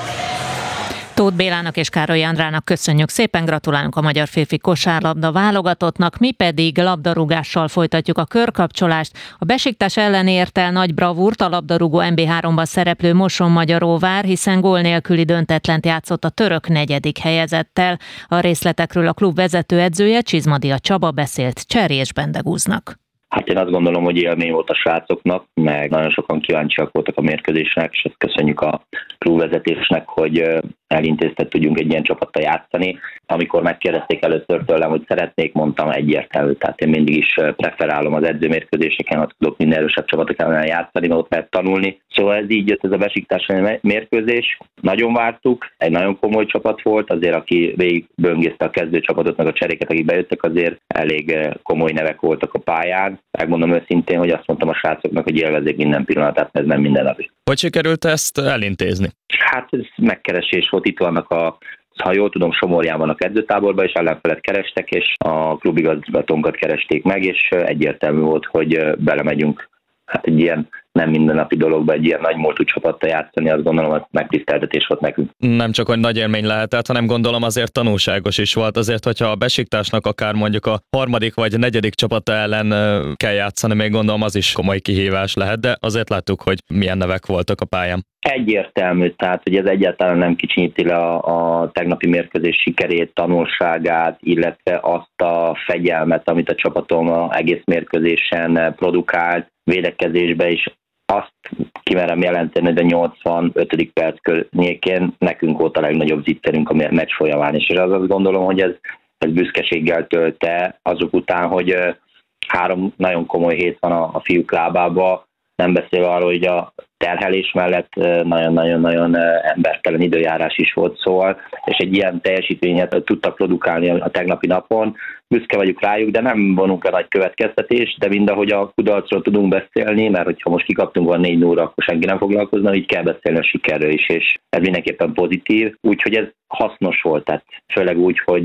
Tóth Bélának és Károly Andrának köszönjük szépen, gratulálunk a magyar férfi kosárlabda válogatottnak, mi pedig labdarúgással folytatjuk a körkapcsolást. A Besiktas ellen ért el nagy bravúrt a labdarúgó em bé háromban szereplő Moson-Magyaróvár, hiszen gól nélküli döntetlent játszott a török negyedik helyezettel. A részletekről a klub vezetőedzője, Csizmadia Csaba beszélt Cserés Bendegúznak. Hát én azt gondolom, hogy élmény volt a srácoknak, meg nagyon sokan kíváncsiak voltak a mérkőzésnek, és ezt köszönjük a klubvezetésnek, hogy elintéztet tudjunk egy ilyen csapattal játszani. Amikor megkérdezték először tőlem, hogy szeretnék, mondtam egyértelmű. Tehát én mindig is preferálom az edzőmérkőzéseken, azt tudok minden erősebb csapatok ellen játszani, mert ott lehet tanulni. Szóval ez így jött, ez a Besiktas mérkőzés. Nagyon vártuk, egy nagyon komoly csapat volt, azért aki végig böngészte a kezdőcsapatoknak a cseréket, akik bejöttek, azért elég komoly nevek voltak a pályán. Megmondom őszintén, hogy azt mondtam a srácoknak, hogy élvezzék minden pillanatát, ez nem minden napi. Hogy sikerült ezt elintézni? Hát ez megkeresés volt, itt vannak a, ha jól tudom, Somorján vannak edzőtáborban, és ellenfelet kerestek, és a klubigazgatónkat keresték meg, és egyértelmű volt, hogy belemegyünk hát egy ilyen nem mindennapi dologba, egy ilyen nagy múltú csapattal játszani, azt gondolom, hogy megtiszteltetés volt nekünk. Nem csak, hogy nagy élmény lehetett, hanem gondolom azért tanulságos is volt, azért, hogyha a Besiktasnak akár mondjuk a harmadik vagy negyedik csapata ellen kell játszani, még gondolom az is komoly kihívás lehet, de azért láttuk, hogy milyen nevek voltak a pályán. Egyértelmű, tehát hogy ez egyáltalán nem kicsinyíti le a, a tegnapi mérkőzés sikerét, tanulságát, illetve azt a fegyelmet, amit a csapatom a egész mérkőzésen produkált, védekezésbe is. Azt kimerem jelenteni, hogy a nyolcvanötödik perc környékén nekünk volt a legnagyobb zitterünk a meccs folyamán, és az azt gondolom, hogy ez, ez büszkeséggel tölte azok után, hogy három nagyon komoly hét van a, a fiúk lábába, nem beszélve arról, hogy a terhelés mellett nagyon-nagyon-nagyon embertelen időjárás is volt, szóval, és egy ilyen teljesítményet tudtak produkálni a tegnapi napon. Büszke vagyunk rájuk, de nem vonunk le nagy következtetést, de mindahogy a kudarcról tudunk beszélni, mert hogyha most kikaptunk van négy nulla, akkor senki nem foglalkozna, így kell beszélni a sikerről is, és ez mindenképpen pozitív, úgyhogy ez hasznos volt, tehát főleg úgy, hogy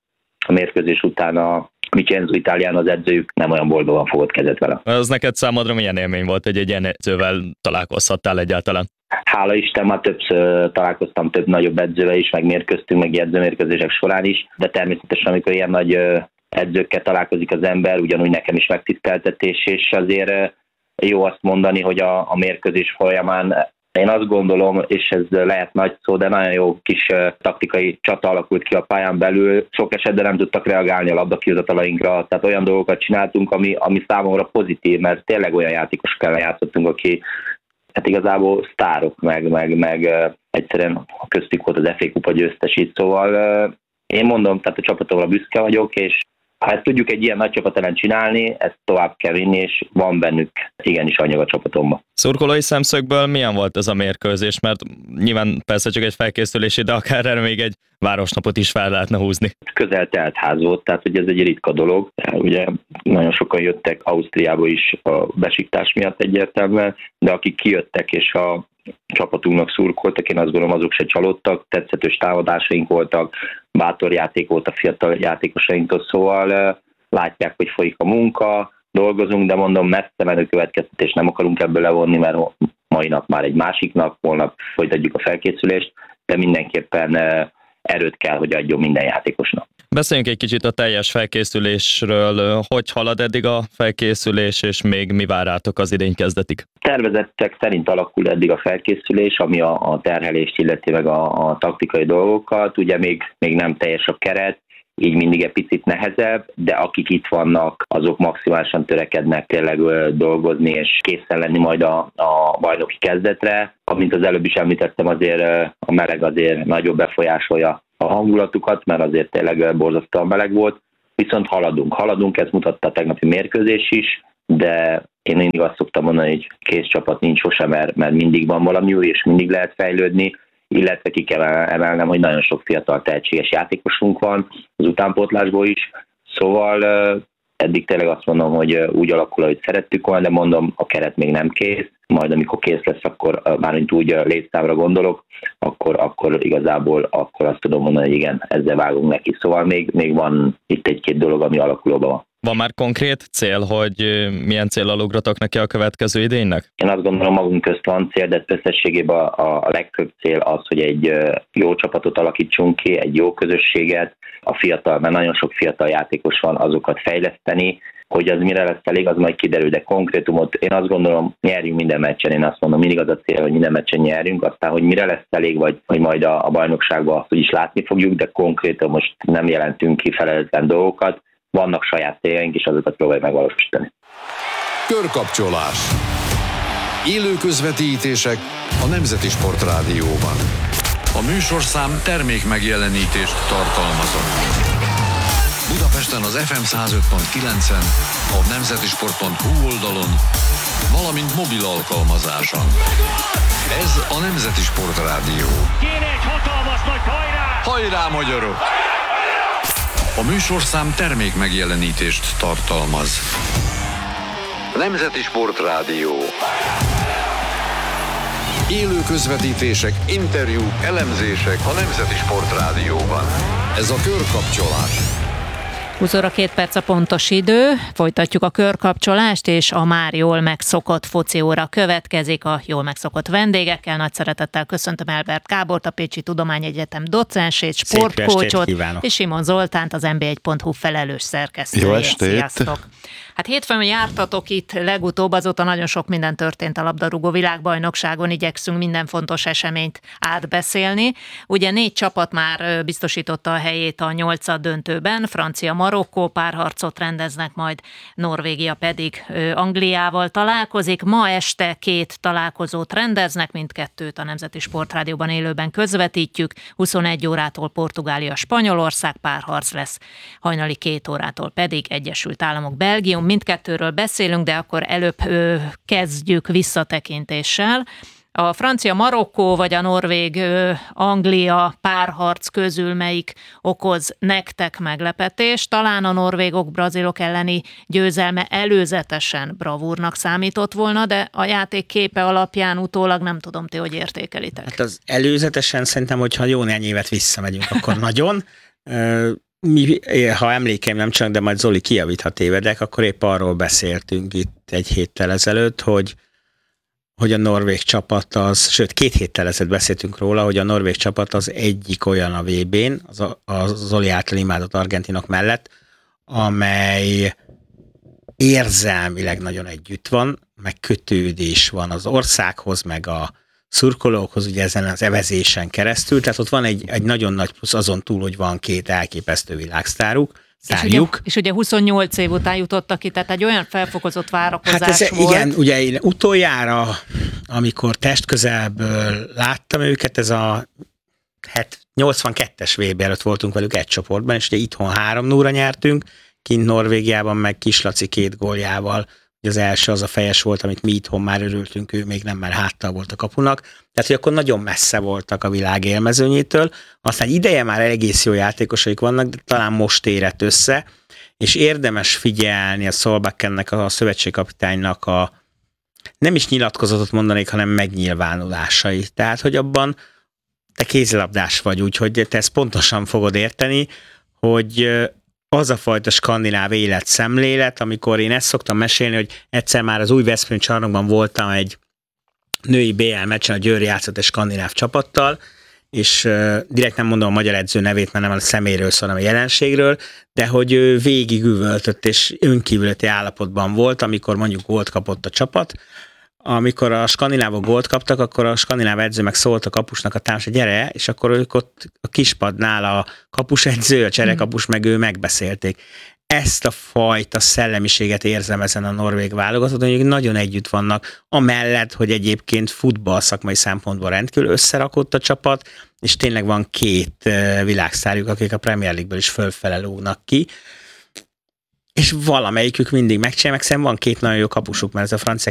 a mérkőzés után a Vincenzo Italiano az edzőjük nem olyan boldogan fogott kezet vele. Az neked számodra milyen élmény volt, hogy egy ilyen edzővel találkozhattál egyáltalán? Hála Isten, már többször találkoztam több nagyobb edzővel is, meg mérkőztünk, meg edzőmérkőzések során is, de természetesen, amikor ilyen nagy edzőkkel találkozik az ember, ugyanúgy nekem is megtiszteltetés, és azért jó azt mondani, hogy a, a mérkőzés folyamán Én azt gondolom, és ez lehet nagy szó, de nagyon jó kis taktikai csata alakult ki a pályán belül. Sok esetben nem tudtak reagálni a labdakihozatalainkra, tehát olyan dolgokat csináltunk, ami, ami számomra pozitív, mert tényleg olyan játékosokkal játszottunk, aki hát igazából sztárok, meg, meg, meg egyszerűen a köztük volt az ef á kupa győztesít, szóval én mondom, tehát a csapatomra büszke vagyok, és ha ezt tudjuk egy ilyen nagy csapat ellen csinálni, ezt tovább kell vinni, és van bennük igenis anyag a csapatomban. Szurkolói szemszögből milyen volt ez a mérkőzés? Mert nyilván persze csak egy felkészülési, de akár erre még egy városnapot is fel lehetne húzni. Közel telt ház volt, tehát hogy ez egy ritka dolog. Ugye nagyon sokan jöttek Ausztriába is a Besiktas miatt egyértelműen, de akik kijöttek és a csapatunknak szurkoltak, én azt gondolom, azok se csalódtak, tetszetős támadásaink voltak, bátor játék volt a fiatal játékosainktól, szóval látják, hogy folyik a munka, dolgozunk, de mondom, messze menő következtetés nem akarunk ebből levonni, mert mai nap már egy másik nap, holnap folytatjuk a felkészülést, de mindenképpen erőt kell, hogy adjon minden játékosnak. Beszéljünk egy kicsit a teljes felkészülésről. Hogy halad eddig a felkészülés, és még mi vár rátok az idény kezdetig? Tervezettek szerint alakul eddig a felkészülés, ami a, a terhelést illeti meg a, a taktikai dolgokat. Ugye még, még nem teljes a keret, így mindig egy picit nehezebb, de akik itt vannak, azok maximálisan törekednek tényleg dolgozni, és készen lenni majd a, a bajnoki kezdetre. Amint az előbb is említettem, azért a meleg azért nagyobb befolyásolja a hangulatukat, mert azért tényleg borzasztóan meleg volt. Viszont haladunk, haladunk, ezt mutatta a tegnapi mérkőzés is, de én mindig azt szoktam mondani, hogy kész csapat nincs sosem, mert, mert mindig van valami új, és mindig lehet fejlődni, illetve ki kell emelnem, hogy nagyon sok fiatal tehetséges játékosunk van az utánpótlásból is, szóval eddig tényleg azt mondom, hogy úgy alakul, ahogy szerettük volna, de mondom, a keret még nem kész, majd amikor kész lesz, akkor mármint úgy létszámra gondolok, akkor, akkor igazából akkor azt tudom mondani, hogy igen, ezzel vágunk neki, szóval még, még van itt egy-két dolog, ami alakulóban van. Van már konkrét cél, hogy milyen céllal ugratok neki a következő idénynek? Én azt gondolom, magunk közt van cél, de összességében a, a legfőbb cél az, hogy egy jó csapatot alakítsunk ki, egy jó közösséget, a fiatal, mert nagyon sok fiatal játékos van, azokat fejleszteni, hogy az mire lesz elég, az majd kiderül, de konkrétumot én azt gondolom, nyerjünk minden meccsen, én azt mondom, mindig az a cél, hogy minden meccsen nyerjünk, aztán, hogy mire lesz elég, vagy hogy majd a, a bajnokságban azt is látni fogjuk, de konkrétan most nem jelentünk ki felelőtlen dolgokat, vannak saját céljaink, és azokat próbáljuk megvalósítani. Körkapcsolás. Élő közvetítések a Nemzeti Sportrádióban. A műsorszám termék megjelenítést tartalmazott. Budapesten az ef em száz öt pont kilencen, a nemzetisport pont hu oldalon, valamint mobil alkalmazáson. Ez a Nemzeti Sportrádió. Kéne egy hatalmas nagy hajrá! Hajrá, magyarok! A műsorszám termék megjelenítést tartalmaz. Nemzeti Sportrádió. Élő közvetítések, interjúk, elemzések a Nemzeti Sportrádióban. Ez a körkapcsolás. húsz óra két perc a pontos idő, folytatjuk a körkapcsolást, és a már jól megszokott foci óra következik a jól megszokott vendégekkel. Nagy szeretettel köszöntöm Elbert Gábort, a Pécsi Tudományegyetem docensét, sportkócsot, és Simon Zoltánt, az en bé egy pont hu felelős szerkesztőjét. Jó estét! Sziasztok! Hát hétfőn jártatok itt legutóbb, azóta nagyon sok minden történt a labdarúgó világbajnokságon, igyekszünk minden fontos eseményt átbeszélni. Ugye négy csapat már biztosította a helyét a nyolcad döntőben, Francia Marokkó párharcot rendeznek, majd Norvégia pedig Angliával találkozik. Ma este két találkozót rendeznek, mindkettőt a Nemzeti Sportrádióban élőben közvetítjük. huszonegy órától Portugália Spanyolország párharc lesz, hajnali két órától pedig Egyesült Államok Belgium. Mindkettőről beszélünk, de akkor előbb ö, kezdjük visszatekintéssel. A francia Marokkó vagy a norvég ö, Anglia párharc közül melyik okoz nektek meglepetést? Talán a norvégok brazilok elleni győzelme előzetesen bravúrnak számított volna, de a játék képe alapján utólag nem tudom, ti hogy értékelitek. Hát az előzetesen szerintem, hogyha jó néhány évet visszamegyünk, akkor nagyon. Mi, ha emlékeim nem csak, de majd Zoli kijavít, ha tévedek, akkor épp arról beszéltünk itt egy héttel ezelőtt, hogy, hogy a norvég csapat az, sőt két héttel ezelőtt beszéltünk róla, hogy a norvég csapat az egyik olyan a vé bén, az a, a Zoli által imádott argentinok mellett, amely érzelmileg nagyon együtt van, meg kötődés van az országhoz, meg a szurkolókhoz ugye ezen az evezésen keresztül, tehát ott van egy, egy nagyon nagy plusz azon túl, hogy van két elképesztő világsztáruk, És ugye, és ugye huszonnyolc év után jutottak ki, tehát egy olyan felfokozott várakozás hát ez, volt. Igen, ugye én utoljára, amikor testközelből láttam őket, ez a nyolcvankettes vé bé előtt voltunk velük egy csoportban, és ugye itthon három nulla nyertünk, kint Norvégiában meg Kislaci két góljával. Az első az a fejes volt, amit mi itthon már örültünk, ő még nem, mert háttal volt a kapunak. Tehát, hogy akkor nagyon messze voltak a világ élmezőnyétől. Aztán ideje már egész jó játékosaik vannak, de talán most érett össze, és érdemes figyelni a Solbackennek, a szövetségkapitánynak a nem is nyilatkozatot mondanék, hanem megnyilvánulásai. Tehát, hogy abban te kézilabdás vagy, úgyhogy te ezt pontosan fogod érteni, hogy az a fajta skandináv életszemlélet, amikor én ezt szoktam mesélni, hogy egyszer már az új Veszprém csarnokban voltam egy női bé el meccsen, a Győr játszott egy skandináv csapattal, és uh, direkt nem mondom a magyar edző nevét, mert nem a személyről szól, hanem a jelenségről, de hogy ő végig üvöltött és önkívületi állapotban volt, amikor mondjuk gólt kapott a csapat. Amikor a skandinávok gólt kaptak, akkor a skandináv edző meg szólt a kapusnak a támsa, gyere, és akkor ők ott a kispadnál a kapusedző, a cserekapus meg ő megbeszélték. Ezt a fajta szellemiséget érzem ezen a norvég válogatott, hogy nagyon együtt vannak, amellett, hogy egyébként futball szakmai szempontból rendkívül összerakott a csapat, és tényleg van két világsztárjuk, akik a Premier League-ből is fölfele lógnak ki, és valamelyikük mindig megcsinálja, meg szerintem van két nagyon jó kapusuk, mert ez a francia